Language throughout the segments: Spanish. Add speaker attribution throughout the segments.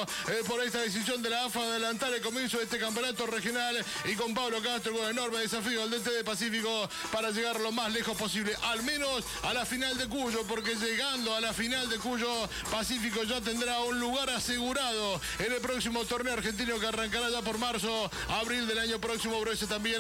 Speaker 1: por esta decisión de la AFA de adelantar el comienzo de este campeonato regional y con Pablo Castro con enorme desafío al DT de Pacífico para llegar lo más lejos posible, al menos a la final de Cuyo, porque llegando a la final de Cuyo, Pacífico ya tendrá un lugar asegurado en el próximo torneo argentino que arrancará ya por marzo, abril del año próximo, pero esa también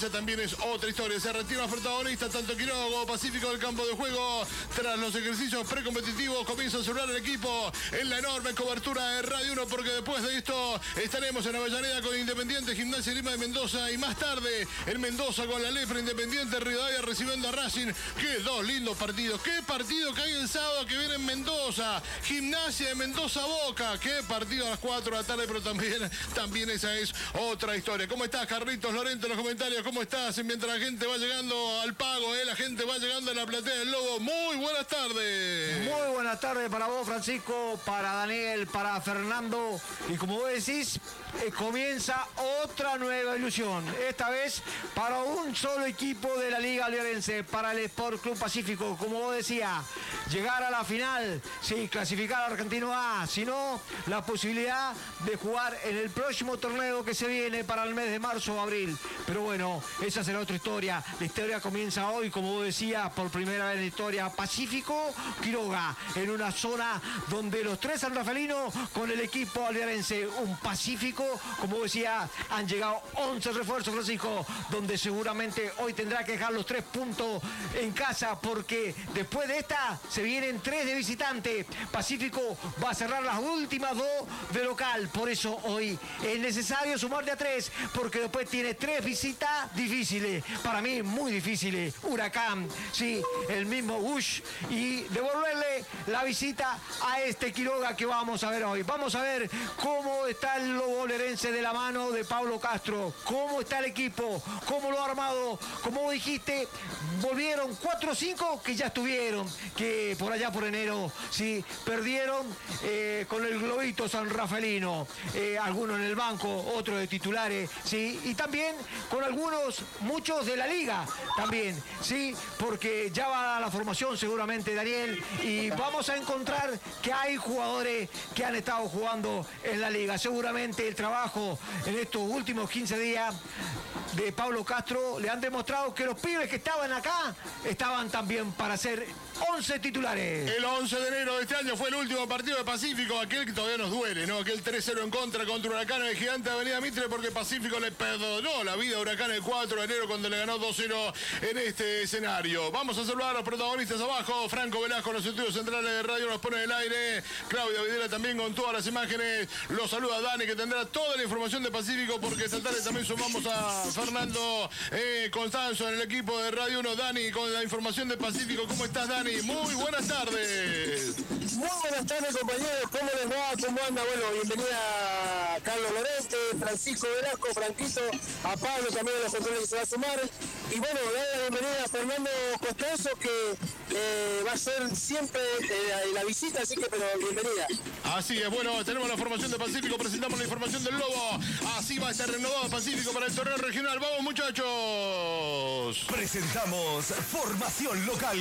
Speaker 1: es otra historia. Se retiran los protagonistas, tanto Quiroga como Pacífico del campo de juego, tras los ejercicios precompetitivos, comienza a cerrar el equipo en la enorme cobertura de Radio 1, porque después de esto estaremos en Avellaneda con Independiente, Gimnasia y Grima de Mendoza, y más tarde en Mendoza con la Lepre, Independiente, Rivadavia recibiendo a Racing. Qué dos lindos partidos, qué partido que hay el sábado que viene en Mendoza, Gimnasia de Mendoza Boca, qué partido a las 4 de la tarde, pero también esa es otra historia. ¿Cómo estás, Carlitos Lorente, en los comentarios? ¿Cómo estás? Mientras la gente va llegando al pago, la gente va llegando a la platea del Lobo. Muy buenas tardes.
Speaker 2: Muy buenas tardes para vos, Francisco, para Daniel, para Fernando. Y como vos decís, comienza otra nueva ilusión. Esta vez para un solo equipo de la Liga Alvearense, para el Sport Club Pacífico. Como vos decías, llegar a la final, sí, clasificar al Argentino A, sino la posibilidad de jugar en el próximo torneo que se viene para el mes de marzo o abril. Pero bueno, esa será otra historia. La historia comienza hoy, como vos decías, por primera vez en la historia, Pacífico Quiroga, en una zona donde los tres sanrafalinos con el equipo alvearense, un Pacífico, como vos decías, han llegado 11 refuerzos, Francisco, donde seguramente hoy tendrá que dejar los 3 puntos en casa, porque después de esta se vienen 3 de visitante. Pacífico va a cerrar las últimas 2 de local, por eso hoy es necesario sumarle a 3, porque después tiene 3 visitas difíciles, para mí muy difíciles. Huracán, sí, el mismo Bush, y devolverle la visita a este Quiroga que vamos a ver hoy. Vamos a ver cómo está el Lobo Lerense de la mano de Pablo Castro, cómo está el equipo, cómo lo ha armado. Como vos dijiste, volvieron 4 o 5 que ya estuvieron, que por allá por enero, sí, perdieron con el globito sanrafaelino, algunos en el banco, otros de titulares, sí, y también con muchos de la liga también, sí, porque ya va a la formación seguramente Daniel, y vamos a encontrar que hay jugadores que han estado jugando en la liga. Seguramente el trabajo en estos últimos 15 días de Pablo Castro le han demostrado que los pibes que estaban acá estaban también para ser 11 titulares.
Speaker 1: El 11 de enero de este año fue el último partido de Pacífico, aquel que todavía nos duele, ¿no? Aquel 3-0 en contra Huracán en el gigante de Avenida Mitre, porque Pacífico le perdonó la vida a Huracán el 4 de enero cuando le ganó 2-0 en este escenario. Vamos a saludar a los protagonistas abajo. Franco Velasco, los estudios centrales de radio, nos pone en el aire. Claudia Videla también con todas las imágenes. Los saluda Dani, que tendrá toda la información de Pacífico, porque esta tarde también sumamos a Fernando Constanzo en el equipo de Radio 1. Dani, con la información de Pacífico. ¿Cómo estás, Dani? Muy buenas tardes.
Speaker 3: Muy buenas tardes, compañeros. ¿Cómo les va? ¿Cómo anda? Bueno, bienvenida a Carlos Lorente, Francisco Velasco, Franquito, a Pablo también de los controles que se va a sumar. Y bueno, la bienvenida a Fernando Costanzo, que va a ser siempre la visita, así que, pero bienvenida.
Speaker 1: Así es, bueno, tenemos la formación de Pacífico, presentamos la información del Lobo. Así va a estar renovado Pacífico para el torneo regional. ¡Vamos, muchachos!
Speaker 4: Presentamos formación local.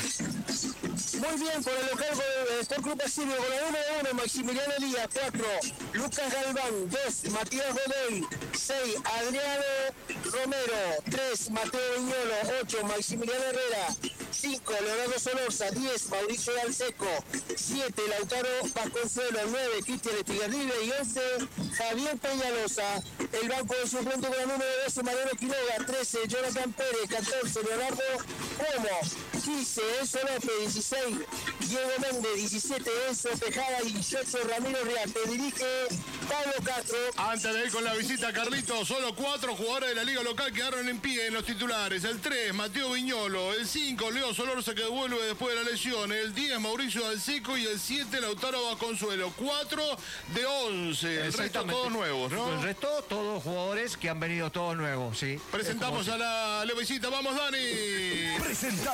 Speaker 3: Muy bien, por el local del Sport Club Pacífico, con la número 1, Maximiliano Elías, 4, Lucas Galván, 2, Matías Godoy, 6, Adriano Romero, 3, Mateo Viñolo, 8, Maximiliano Herrera, 5, Leonardo Solorza, 10, Mauricio Dalseco, 7, Lautaro Vasconcelos, 9, Cristian Estigarribe y 11, Javier Peñalosa. El banco de suplente con la número 12, Mariano Quiroga, 13, Jonathan Pérez, 14, Leonardo Cuomo, 15, Enzo López, 16, Diego Méndez, 17, Enzo Tejada y 18, Ramiro Riarte. Dirige Pablo Castro.
Speaker 1: Antes de ir con la visita, Carlitos, solo 4 jugadores de la liga local quedaron en pie en los titulares. El 3, Mateo Viñolo. El 5, Leo Solorza, que vuelve después de la lesión. El 10, Mauricio Dalseco. Y el 7, Lautaro Vasconcelos. 4 de 11. El resto todos nuevos, ¿no?
Speaker 2: El resto todos jugadores que han venido todos nuevos, sí.
Speaker 1: Presentamos a la visita. ¡Vamos, Dani!
Speaker 4: Presentamos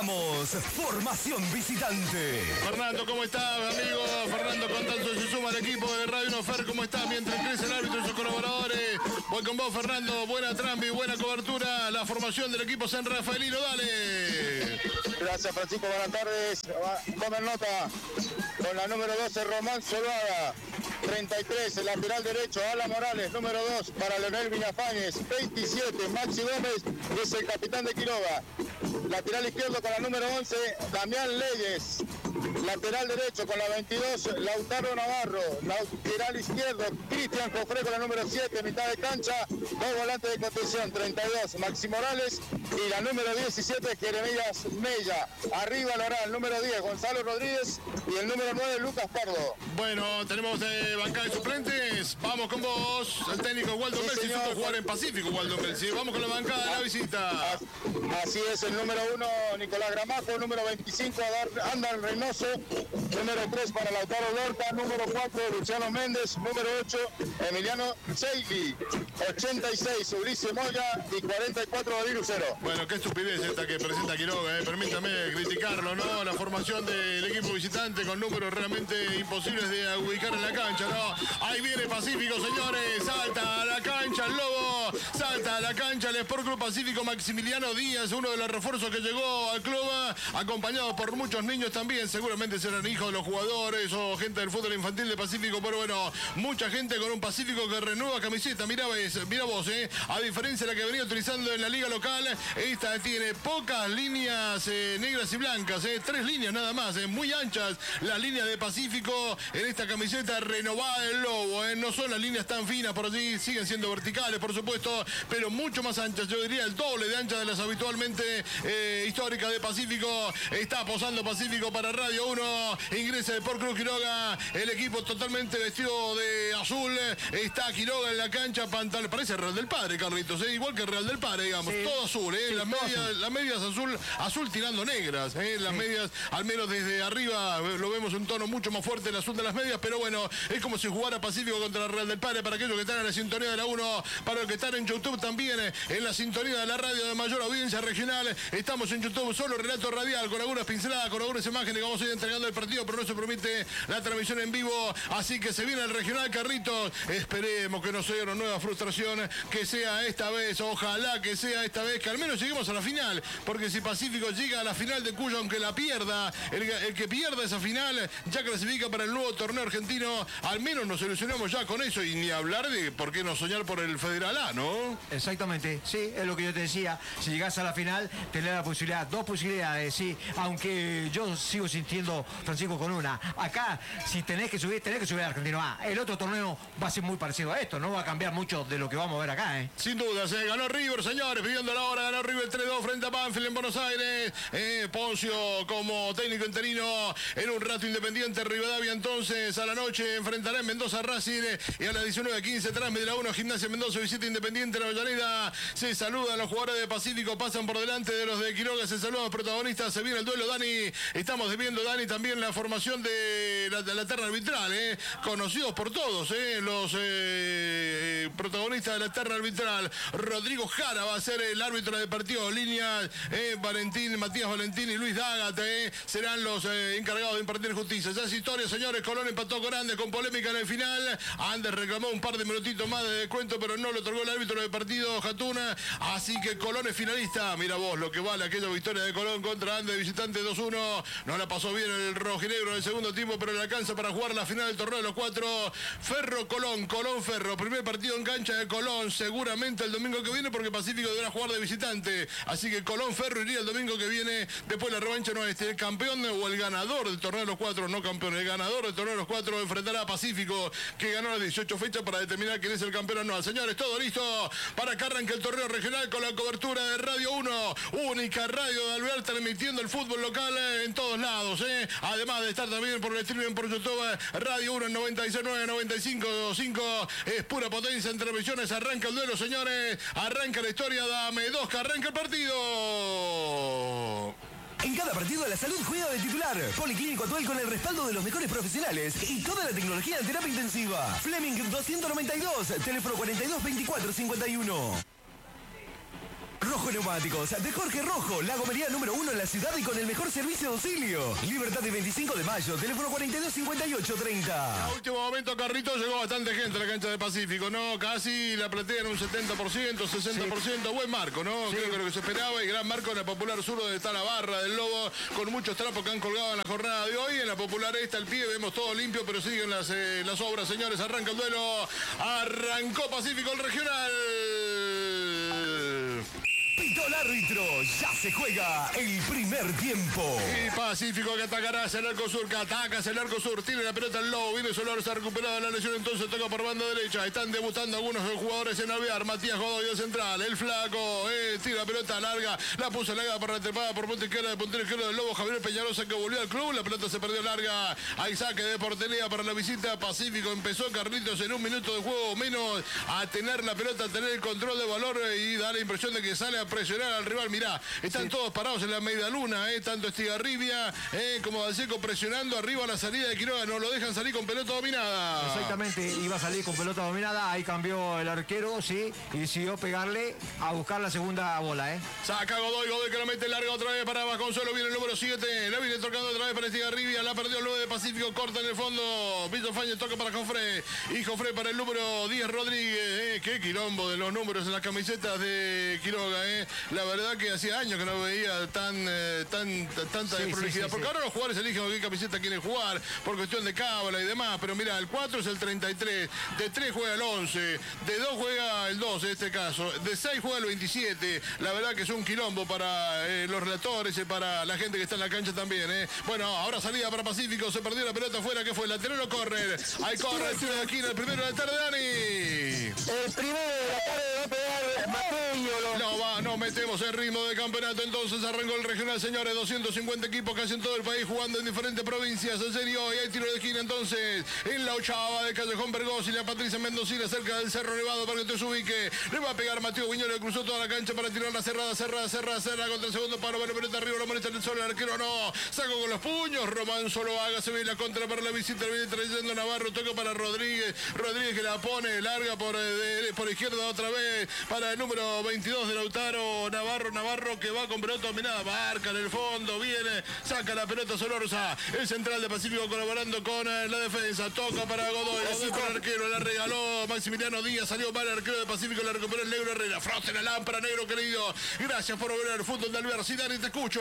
Speaker 4: presentamos Formación Visitante.
Speaker 1: Fernando, ¿cómo estás, amigo? Fernando Contanzo se suma al equipo de Radio 1 Fer. ¿Cómo estás? Mientras crece el árbitro y sus colaboradores. Voy con vos, Fernando. Buena trampa y buena cobertura. La formación del equipo San Rafaelino. Dale.
Speaker 5: Gracias, Francisco. Buenas tardes. Tomen nota. Con la número 12, Román Solvada. 33, el lateral derecho, Alan Morales. Número 2, para Leonel Villafañez. 27, Maxi Gómez, que es el capitán de Quiroga. Lateral izquierdo con la número 11, Damián Leyes. Lateral derecho con la 22, Lautaro Navarro. Lateral izquierdo, Cristian Cofré con la número 7, mitad de cancha. Dos volantes de contención, 32, Maxi Morales. Y la número 17, Jeremías Mella. Arriba Loral, número 10, Gonzalo Rodríguez. Y el número 9, Lucas Pardo.
Speaker 1: Bueno, tenemos bancada de suplentes. Vamos con vos, el técnico Waldo Melsi. Supo jugar en Pacífico, Waldo Melsi. Vamos con la bancada de la visita.
Speaker 5: Así es, el número 1, Nicolás Gramajo. Número 25, Andal Reynoso. Número 3 para Lautaro Lorca. Número 4, Luciano Méndez. Número 8, Emiliano Cheili. 86, Ulises Moya. Y 44, David Lucero.
Speaker 1: Bueno, qué estupidez esta que presenta Quiroga, permítame criticarlo, ¿no? La formación del equipo visitante con números realmente imposibles de ubicar en la cancha, ¿no? Ahí viene Pacífico, señores. Salta a la cancha el Lobo. Salta a la cancha el Sport Club Pacífico. Maximiliano Díaz, uno de los refuerzos que llegó al club, acompañado por muchos niños también. Seguramente serán hijos de los jugadores o gente del fútbol infantil de Pacífico, pero bueno, mucha gente con un Pacífico que renueva camiseta. Mira vos, a diferencia de la que venía utilizando en la liga local, esta tiene pocas líneas negras y blancas, 3 líneas nada más, muy anchas las líneas de Pacífico en esta camiseta renovada del Lobo. No son las líneas tan finas por allí, siguen siendo verticales, por supuesto, pero mucho más anchas. Yo diría el doble de ancha de las habitualmente históricas de Pacífico. Está posando Pacífico para Radio 1. Ingresa el Sport Club Quiroga. El equipo totalmente vestido de azul. Está Quiroga en la cancha. Pantalón. Parece Real del Padre, Carlitos. Igual que Real del Padre, digamos. Sí. Todo azul. Sí, las medias azul tirando negras. Las medias, al menos desde arriba, lo vemos un tono mucho más fuerte el azul de las medias. Pero bueno, es como si jugara Pacífico contra Real del Padre. Para aquellos que están en la sintonía de la 1. Para los que están en YouTube también. En la sintonía de la radio de mayor audiencia regional. Estamos en YouTube, solo relato radial, con algunas pinceladas, con algunas imágenes que vamos a ir entregando el partido, pero no se permite la transmisión en vivo. Así que se viene el regional, Carritos. Esperemos que no sea una nueva frustración, que sea esta vez, ojalá que sea esta vez, que al menos lleguemos a la final, porque si Pacífico llega a la final de Cuyo, aunque la pierda, el que pierda esa final ya clasifica para el nuevo torneo argentino. Al menos nos ilusionamos ya con eso, y ni hablar de por qué no soñar por el Federal A, ¿no?
Speaker 2: Exactamente, sí, es lo que yo te decía. Si llegás a la final, tenés la posibilidad, 2 posibilidades, sí, aunque yo sigo sintiendo, Francisco, con una. Acá, si tenés que subir al Argentino A. El otro torneo va a ser muy parecido a esto, no va a cambiar mucho de lo que vamos a ver acá,
Speaker 1: Sin duda, ganó River, señores, pidiendo la hora, ganó River 3-2 frente a Banfield en Buenos Aires. Poncio como técnico interino, en un rato Independiente Rivadavia, entonces a la noche enfrentará en Mendoza Racing, y a las 19:15 transmite la 1 Gimnasia Mendoza, visita Independiente la Avellaneda. Se saludan los jugadores de Pacífico, pasan por delante de los de Quiroga, se saludan los protagonistas, se viene el duelo, Dani. Estamos viendo, Dani, también la formación de la terna arbitral, conocidos por todos, los protagonistas de la terna arbitral. Rodrigo Jara va a ser el árbitro del partido, líneas Matías Valentín y Luis Dágate serán los encargados de impartir justicia. Ya es historia, señores. Colón empató con Andes con polémica en el final. Andes reclamó un par de minutitos más de descuento, pero no lo otorgó el árbitro del partido, Jatuna. Así que Colón es finalista. Mira vos lo que vale aquella victoria de Colón contra Andes, visitante 2-1. No la pasó bien el rojinegro en el segundo tiempo, pero le alcanza para jugar la final del torneo de los 4. Ferro-Colón, Colón-Ferro. Primer partido en cancha de Colón, seguramente el domingo que viene, porque Pacífico deberá jugar de visitante. Así que Colón-Ferro iría el domingo que viene. Después la revancha no es el campeón o el ganador del torneo de los 4, no campeón, el ganador del torneo de los 4 enfrentará a Pacífico, que ganó las 18 fechas para determinar quién es el campeón anual. Señores, todo listo para que arranque el torneo regional con la cobertura de Radio 1, única radio de Alvear, transmitiendo el fútbol local en todos lados, además de estar también por el streaming por YouTube. Radio 1 en 96.9, 95.5, es pura potencia en transmisiones. Arranca el duelo, señores, arranca la historia, dame 2, que arranca el partido.
Speaker 4: En cada partido la salud juega de titular. Policlínico Atuel con el respaldo de los mejores profesionales y toda la tecnología de terapia intensiva. Fleming 292, teléfono 42 24 51. Rojo Neumáticos de Jorge Rojo, la gomería número 1 en la ciudad y con el mejor servicio de auxilio. Libertad de 25 de mayo, teléfono 425830.
Speaker 1: A último momento, Carrito, llegó bastante gente a la cancha de Pacífico, ¿no? Casi la platea en un 70%, 60%. Sí. Buen marco, ¿no? Sí. Creo que lo que se esperaba. Y gran marco en la Popular Sur, donde está la barra del Lobo, con muchos trapos que han colgado en la jornada de hoy. En la Popular esta, el pie, vemos todo limpio, pero siguen las obras, señores. Arranca el duelo. Arrancó Pacífico el regional.
Speaker 4: Pito el árbitro, ya se juega el primer tiempo.
Speaker 1: Y Pacífico que atacará hacia el arco sur, que ataca hacia el arco sur, tiene la pelota el Lobo, viene Solor, se ha recuperado la lesión, entonces toca por banda derecha. Están debutando algunos jugadores en Alvear. Matías Godoy de central, el flaco, tira la pelota larga, la puso larga para la trepada por punta izquierda, de puntero izquierdo del Lobo, Javier Peñalosa, que volvió al club, la pelota se perdió larga. Hay saque de portería para la visita. Pacífico empezó, Carlitos, en un minuto de juego menos a tener la pelota, a tener el control de valor y da la impresión de que sale a presionar al rival. Mirá, están todos parados en la media luna, tanto Estigarribia como Dalseco presionando arriba la salida de Quiroga, no lo dejan salir con pelota dominada.
Speaker 2: Exactamente, iba a salir con pelota dominada, ahí cambió el arquero, sí, y decidió pegarle a buscar la segunda bola,
Speaker 1: Saca Godoy que la mete larga otra vez para Vasconcelos, viene el número 7, la viene tocando otra vez para Estigarribia, la perdió el 9 de Pacífico, corta en el fondo, Vito Fañez toca para Jofré, y Jofré para el número 10 Rodríguez, qué quilombo de los números en las camisetas de Quiroga, La verdad que hacía años que no veía tanta desprolijidad. Porque ahora los jugadores eligen con qué camiseta quieren jugar, por cuestión de cábala y demás. Pero mira, el 4 es el 33, de 3 juega el 11, de 2 juega el 12 en este caso, de 6 juega el 27. La verdad que es un quilombo para los relatores y para la gente que está en la cancha también. Bueno, ahora salida para Pacífico, se perdió la pelota afuera. ¿Qué fue? ¿Lateral o córner? Hay córner, tiro de esquina, el primero de la tarde, Dani.
Speaker 3: El primero de la tarde va a pegar Mateo.
Speaker 1: No metemos el ritmo de campeonato, entonces arrancó el regional, señores, 250 equipos casi en todo el país jugando en diferentes provincias, en serio, y hay tiro de esquina entonces en la ochava de Callejón Bergoz y la Patricia Mendocina cerca del Cerro Nevado para que te ubique, le va a pegar Mateo Viñolo, cruzó toda la cancha para tirar la cerrada contra el segundo palo, pero pelota arriba, lo molesta en el sol, el arquero no, sacó con los puños, Román Soloaga, se ve la contra para la visita, viene trayendo Navarro, toca para Rodríguez que la pone larga por izquierda otra vez para el número 22 de Lautaro, Navarro que va con pelota dominada, marca en el fondo, viene, saca la pelota Solorza, el central de Pacífico colaborando con la defensa, toca para Godoy para el arquero, la regaló Maximiliano Díaz, salió mal el arquero de Pacífico, la recuperó el negro Herrera, frote la lámpara, negro querido, gracias por ver el fútbol de Alvear, Zidane, te escucho.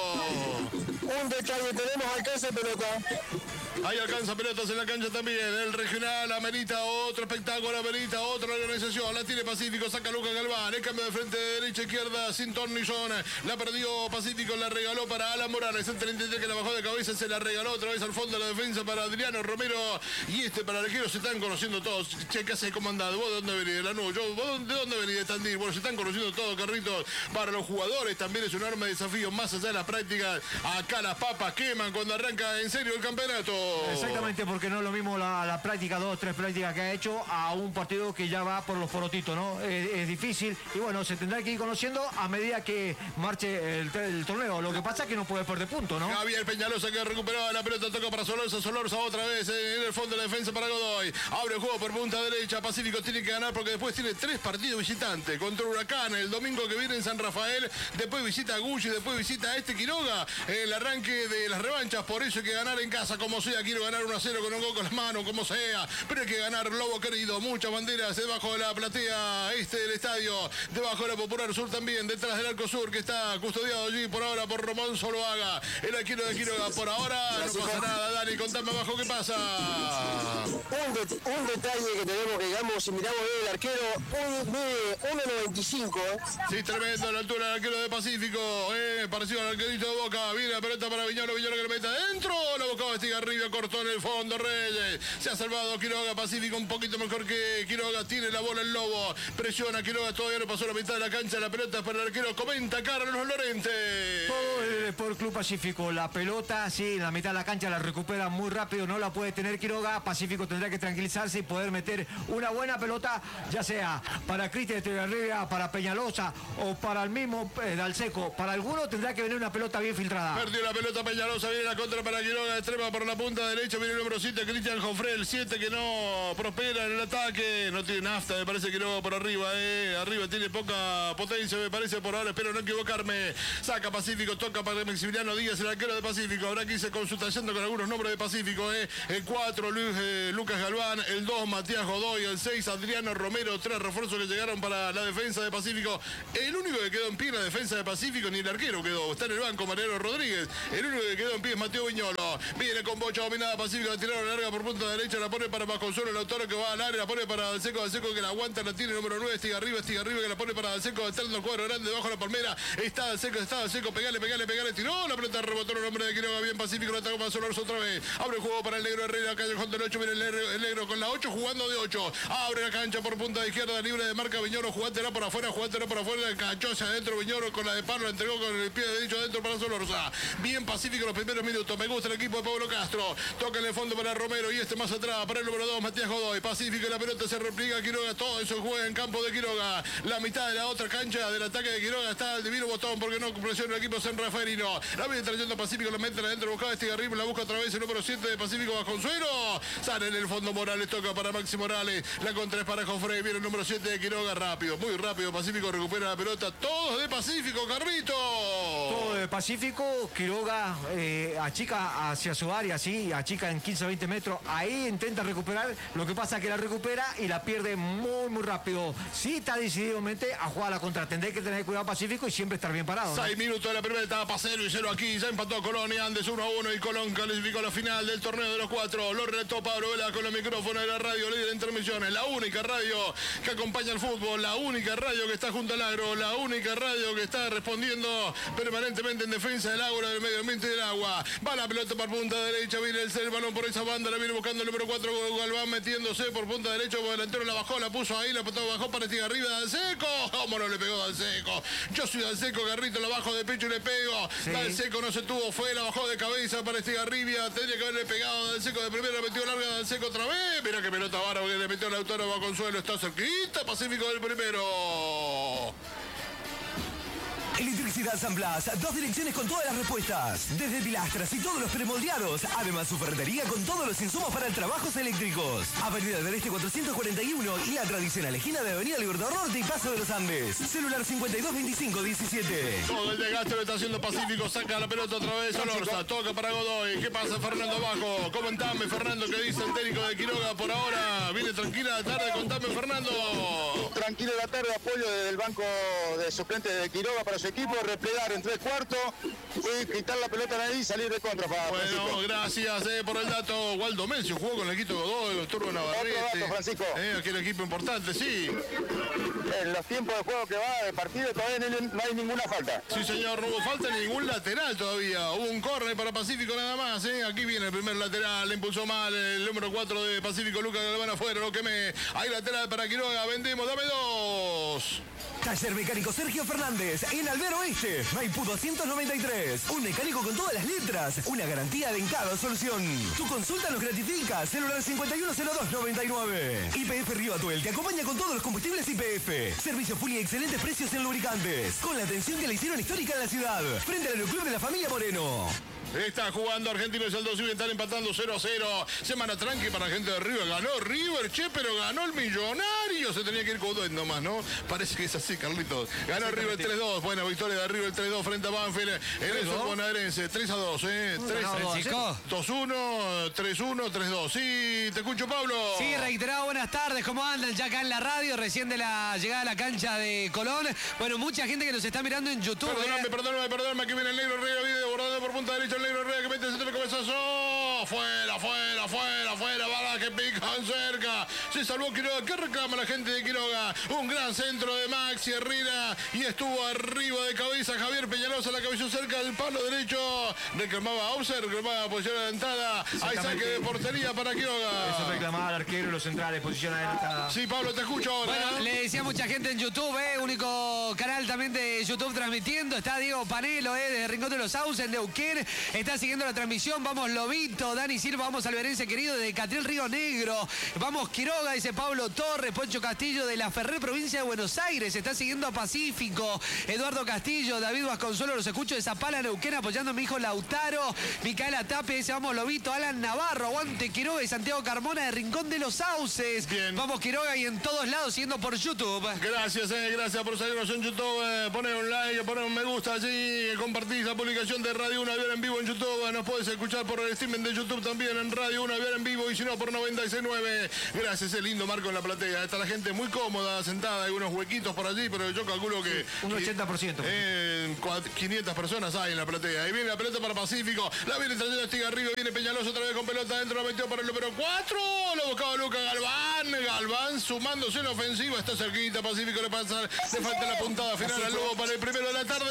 Speaker 3: Un detalle, tenemos alcance pelota.
Speaker 1: Ahí alcanza pelotas en la cancha también. El regional amerita otro espectáculo, amerita otra organización. La tiene Pacífico, saca Lucas Galván. El cambio de frente de derecha a izquierda sin Tornillón. La perdió Pacífico, la regaló para Alan Morales. El 33 que la bajó de cabeza, se la regaló otra vez al fondo de la defensa para Adriano Romero. Y para el arquero se están conociendo todos. Che, ¿qué hace comandado? ¿Vos de dónde venís? De Lanús. ¿Vos de dónde venís? De Tandil. Bueno, se están conociendo todos, Carritos. Para los jugadores también es un arma de desafío. Más allá de las prácticas, acá las papas queman cuando arranca en serio el campeonato.
Speaker 2: Exactamente, porque no es lo mismo la práctica, 2 o 3 prácticas que ha hecho a un partido que ya va por los porotitos, ¿no? Es difícil y bueno, se tendrá que ir conociendo a medida que marche el torneo. Lo que pasa es que no puede perder puntos, ¿no?
Speaker 1: Javier Peñalosa que recuperaba la pelota, toca para Solorza otra vez en el fondo de la defensa para Godoy. Abre el juego por punta derecha, Pacífico tiene que ganar porque después tiene 3 partidos visitantes contra Huracán el domingo que viene en San Rafael, después visita a Gulli, después visita a Quiroga, el arranque de las revanchas, por eso hay que ganar en casa como sea, quiero ganar 1-0 con un gol con las manos, como sea, pero hay que ganar, Lobo querido, muchas banderas debajo de la platea del estadio, debajo de la Popular Sur también, detrás del arco sur que está custodiado allí por ahora por Román Soloaga, el arquero de Quiroga, por ahora no pasa nada, Dani, contame abajo qué pasa.
Speaker 3: Un detalle que tenemos que, digamos, si miramos bien el arquero, mide 1.95.
Speaker 1: Sí, tremendo, a la altura del arquero de Pacífico, parecido al arquerito de Boca, viene la pelota para Viñolo que le mete adentro, la Boca Estigarribia, cortó en el fondo, Reyes, se ha salvado Quiroga, Pacífico un poquito mejor que Quiroga, tiene la bola el Lobo, presiona Quiroga, todavía no pasó la mitad de la cancha, la pelota para el arquero, comenta Carlos Lorente.
Speaker 2: Por Club Pacífico, la pelota, sí, en la mitad de la cancha la recupera muy rápido, no la puede tener Quiroga, Pacífico tendrá que tranquilizarse y poder meter una buena pelota, ya sea para Cristian Estigarribia, para Peñalosa o para el mismo Dalseco, para alguno tendrá que venir una pelota bien filtrada.
Speaker 1: Perdió la pelota Peñalosa, viene la contra para Quiroga, extrema por la punta punta derecha viene el número 7, Cristian Jofre, el 7 que no prospera en el ataque, no tiene nafta, me parece que no por arriba, arriba tiene poca potencia, me parece por ahora, espero no equivocarme. Saca Pacífico, toca para Maximiliano Díaz, el arquero de Pacífico, habrá que irse consultando con algunos nombres de Pacífico, el 4, Lucas Galván, el 2, Matías Godoy, el 6, Adriano Romero, 3 refuerzos que llegaron para la defensa de Pacífico. El único que quedó en pie en la defensa de Pacífico, ni el arquero quedó, está en el banco Mariano Rodríguez, el único que quedó en pie es Mateo Viñolo, viene con bocha dominada Pacífico, la tiraron larga por punta derecha, la pone para Vasconsuelo, el autor que va al área, la pone para Dalseco que la aguanta, la tiene número 9, Estiga arriba que la pone para Dalseco, entrando el cuadro grande debajo de la palmera, está Dalseco, pegale, tiró, la pelota rebotó el hombre de Quiroga, bien Pacífico, lo atacó para Solorzo otra vez, abre el juego para el negro Herrera, callejón del 8, viene el negro con la 8 jugando de 8, abre la cancha por punta de izquierda, libre de marca Viñolo, jugátela por afuera, cachó hacia adentro Viñolo con la de Pablo, entregó con el pie derecho adentro para Solorza, bien Pacífico los primeros minutos, me gusta el equipo de Pablo Castro, toca en el fondo para Romero y más atrás para el número 2, Matías Godoy, Pacífico y la pelota se repliega Quiroga, todo eso juega en campo de Quiroga, la mitad de la otra cancha del ataque de Quiroga está el divino botón porque no presiona el equipo San Rafaelino, la viene trayendo Pacífico, lo meten adentro, buscaba Estigarribia, la busca otra vez el número 7 de Pacífico Vasconsuelo, sale en el fondo Morales, toca para Maxi Morales, la contra es para Jofre, viene el número 7 de Quiroga, rápido, muy rápido, Pacífico recupera la pelota, todos de Pacífico, Carlito.
Speaker 2: Todo de Pacífico, Quiroga achica hacia su área, sí, achica en 15-20 metros, ahí intenta recuperar, lo que pasa es que la recupera y la pierde muy rápido, sí está decididamente a jugar a la contra, tendré que tener cuidado Pacífico y siempre estar bien parado, ¿no?
Speaker 1: 6 minutos de la primera etapa, 0-0 aquí, ya empató Colón y Andes 1-1 y Colón clasificó a la final del torneo de los 4, lo relató Pablo Vela con los micrófonos de la radio líder en transmisiones, la única radio que acompaña al fútbol, la única radio que está junto al agro, la única radio que está respondiendo permanentemente en defensa del agua, del medio ambiente y del agua, va la pelota por punta derecha, viene el balón por esa banda, la viene buscando el número 4, Galván metiéndose por punta derecha, por delantero la bajó, la puso ahí, la bajó para Estigarribia, Dalseco, cómo no le pegó Dalseco, yo soy Dalseco, Garrito, la bajo de pecho y le pego, sí. Dalseco no se tuvo, fue, la bajó de cabeza para Estigarribia, tendría que haberle pegado a Dalseco de primero, metió larga Dalseco otra vez, mira que pelota vara que le metió el autónomo a Consuelo, está cerquita, Pacífico del primero.
Speaker 4: Electricidad San Blas, 2 direcciones con todas las respuestas, desde pilastras y todos los premoldeados, además su ferretería con todos los insumos para trabajos eléctricos. Avenida del Este 441 y la tradicional esquina de Avenida Libertador Norte y Paso de los Andes. Celular 522517.
Speaker 1: Todo el desgaste lo está haciendo Pacífico, saca la pelota otra vez Solorza, toca para Godoy, ¿qué pasa Fernando abajo? Comentame Fernando, ¿qué dice el técnico de Quiroga por ahora? Viene tranquila la tarde, contame Fernando.
Speaker 5: Tranquila la tarde, apoyo desde el banco de suplentes de Quiroga para su equipo, replegar en 3/4 y quitar la pelota de ahí y salir de contra para
Speaker 1: Bueno,
Speaker 5: Francisco.
Speaker 1: Gracias por el dato. Waldo Mencio jugó con el equipo Godoy, Turbo Navarrete.
Speaker 5: Otro dato, Francisco.
Speaker 1: Aquí el equipo importante, sí.
Speaker 5: En los tiempos de juego que va de partido todavía no hay ninguna falta.
Speaker 1: Sí, señor, no hubo falta ni ningún lateral todavía. Hubo un córner para Pacífico nada más. Aquí viene el primer lateral, le impulsó mal el número 4 de Pacífico, Lucas Galván afuera, lo quemé. Hay lateral para Quiroga, vendemos, dame 2.
Speaker 4: Taller Mecánico Sergio Fernández, en Albero Oeste, Maipú 293. Un mecánico con todas las letras, una garantía de en cada solución. Tu consulta nos gratifica, celular 510299. YPF Río Atuel te acompaña con todos los combustibles YPF. Servicio full y excelentes precios en lubricantes. Con la atención que le hicieron histórica en la ciudad. Frente al Aeroclub de la familia Moreno.
Speaker 1: Está jugando Argentinos el 2 y están empatando 0-0. Semana tranqui para la gente de River. Ganó River, pero ganó el Millonario. Se tenía que ir con dos nomás, ¿no? Parece que es así, Carlitos. Ganó River 3-2. Buena victoria de River 3-2 frente a Banfield. En eso bonaerense. 3-2, 2-1, 3-1, 3-2. Sí, te escucho, Pablo.
Speaker 6: Sí, reiterado, buenas tardes. ¿Cómo andan? Ya acá en la radio, recién de la llegada a la cancha de Colón. Bueno, mucha gente que nos está mirando en YouTube.
Speaker 1: Perdóname. Aquí viene el negro Herrera, viene desbordado por punta derecha. El negro Herrera que mete el centro de cabezazo. Fuera. Bala que pican cerca. Se salvó Quiroga. ¿Qué reclama la gente de Quiroga? Un gran centro de Maxi Herrera. Y estuvo arriba de cabeza Javier Peñalosa. La cabeza cerca del palo derecho. Reclamaba Auser, reclamaba posición adelantada. Hay saque de portería para Quiroga.
Speaker 2: Eso reclamaba al arquero y los centrales, posición adelantada.
Speaker 1: Sí, Pablo, te escucho ahora.
Speaker 6: Bueno, le decía mucha gente en YouTube, único canal también de YouTube transmitiendo. Está Diego Panelo, de Rincón de los Sauces, de Uquén. Está siguiendo la transmisión. Vamos Lobito, Dani Silva, vamos Alberense querido de Catril Río Negro. Vamos Quiroga. Quiroga, dice Pablo Torres, Poncho Castillo de la Ferrer, provincia de Buenos Aires, está siguiendo a Pacífico. Eduardo Castillo, David Vasconsuelo, los escucho de Zapala, Neuquén, apoyando a mi hijo Lautaro. Micaela Tape, dice vamos Lobito. Alan Navarro, aguante Quiroga y Santiago Carmona de Rincón de los Sauces.
Speaker 1: Bien.
Speaker 6: Vamos Quiroga y en todos lados, siguiendo por YouTube.
Speaker 1: Gracias por salirnos en YouTube. Poner un like, poner un me gusta allí, compartís la publicación de Radio 1 Aviar en vivo en YouTube. Nos podés escuchar por el streaming de YouTube también en Radio 1 Aviar en vivo y si no por 96.9. Gracias, es lindo marco en la platea. Está la gente muy cómoda, sentada, hay unos huequitos por allí, pero yo calculo que...
Speaker 2: Un 80%.
Speaker 1: 500 personas hay en la platea. Ahí viene la pelota para Pacífico. La viene trayendo Estigarribia, viene Peñaloso otra vez con pelota dentro, la metió para el número 4. Lo buscaba Lucas Galván. Galván sumándose en la ofensiva. Está cerquita, Pacífico le pasa. Le falta la puntada final al Lobo para el primero de la tarde,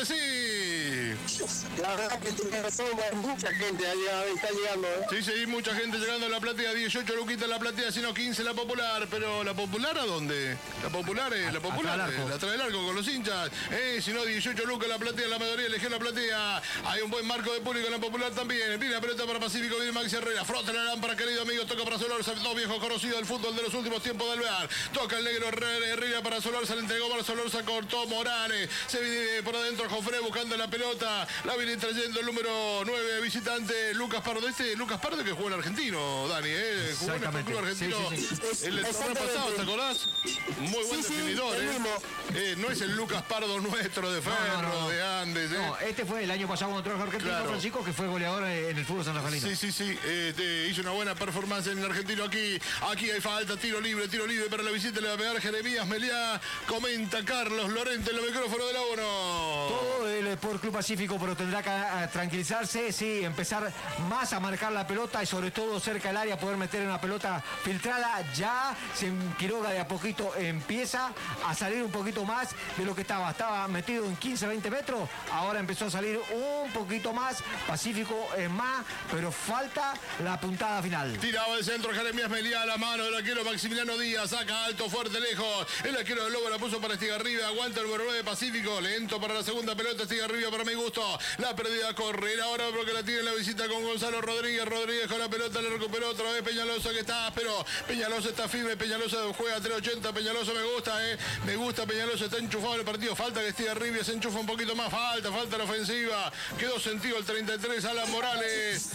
Speaker 1: sí.
Speaker 3: La verdad que tiene razón, hay mucha gente allá, está llegando.
Speaker 1: Sí, mucha gente llegando a la platea. 18 Luquita en la platea, sino 15 la Popular. Pero ¿la Popular a dónde? La Popular es la Popular. La trae el arco con los hinchas. Si no, 18 Lucas en la platea, la mayoría eligió la platea. Hay un buen marco de público en la Popular también. Viene la pelota para Pacífico, viene Maxi Herrera. Frota la lámpara, querido amigo. Toca para Solorza, dos viejos conocidos del fútbol de los últimos tiempos del Alvear. Toca el negro Herrera para Solorza, le entregó para Solorza, cortó Morales. Se viene por adentro Jofré buscando la pelota. La viene trayendo el número 9 visitante, Lucas Pardo. Lucas Pardo que jugó en Argentino, Dani, jugó en el club argentino.
Speaker 2: Sí.
Speaker 1: El torneo pasado, ¿te acordás? Muy buen definidor, no es el Lucas Pardo nuestro de Ferro, de Andes.
Speaker 2: No, este fue el año pasado cuando trajo Argentino, claro. Francisco, que fue goleador en el fútbol sanrafaelino.
Speaker 1: Sí. Hizo una buena performance en el Argentino aquí. Aquí hay falta, tiro libre para la visita. Le va a pegar Jeremías Meliá. Comenta Carlos Lorente en el micrófono del abono.
Speaker 2: Todo el Sport Club Pacífico, pero tendrá que tranquilizarse, sí, empezar más a marcar la pelota y sobre todo cerca del área poder meter una pelota filtrada. Ya Quiroga de a poquito empieza a salir un poquito más de lo que estaba metido en 15-20 metros, ahora empezó a salir un poquito más, Pacífico es más, pero falta la puntada final.
Speaker 1: Tiraba el centro Jeremías Meliá a la mano del arquero Maximiliano Díaz, saca alto, fuerte, lejos, el arquero del Lobo la puso para Estigarribia, aguanta el número 9 de Pacífico, lento para la segunda pelota, Estigarribia para mi gusto, la perdida correr ahora porque la tiene la visita con Gonzalo Rodríguez con la pelota, le recuperó otra vez Peñalosa que está, pero Peñalosa está firme, Peñalosa juega 3.80, Peñalosa me gusta, Peñalosa está enchufado en el partido, falta que Estigarribia se enchufa un poquito más, falta la ofensiva, quedó sentido el 33 Alan Morales,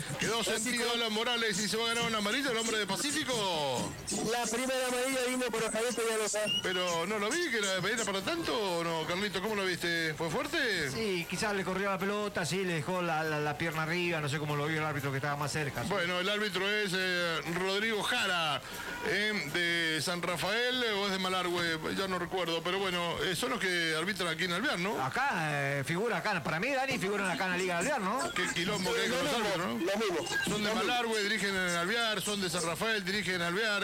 Speaker 1: y se va a ganar una amarilla el hombre de Pacífico.
Speaker 3: La primera amarilla vino por Javier Peñalosa.
Speaker 1: Pero no lo vi, que era para tanto o no, Carlito, ¿cómo lo viste? ¿Fue fuerte?
Speaker 2: Sí, quizás le corrió la pelota, sí, le dejó la pierna arriba, no sé cómo lo vio el árbitro que estaba más cerca. ¿Sí?
Speaker 1: Bueno, el árbitro es Rodrigo Jara, de San Rafael o es de Malargüe, ya no recuerdo, pero bueno, son los que arbitran aquí en Alvear, ¿no?
Speaker 2: Acá figura acá, para mí Dani figuran acá en la Liga de Alvear, ¿no?
Speaker 1: Qué quilombo que hay con los árbitros, ¿no?
Speaker 3: Lo mismo.
Speaker 1: Son de Malargüe, dirigen en Alvear, son de San Rafael, dirigen en Alvear,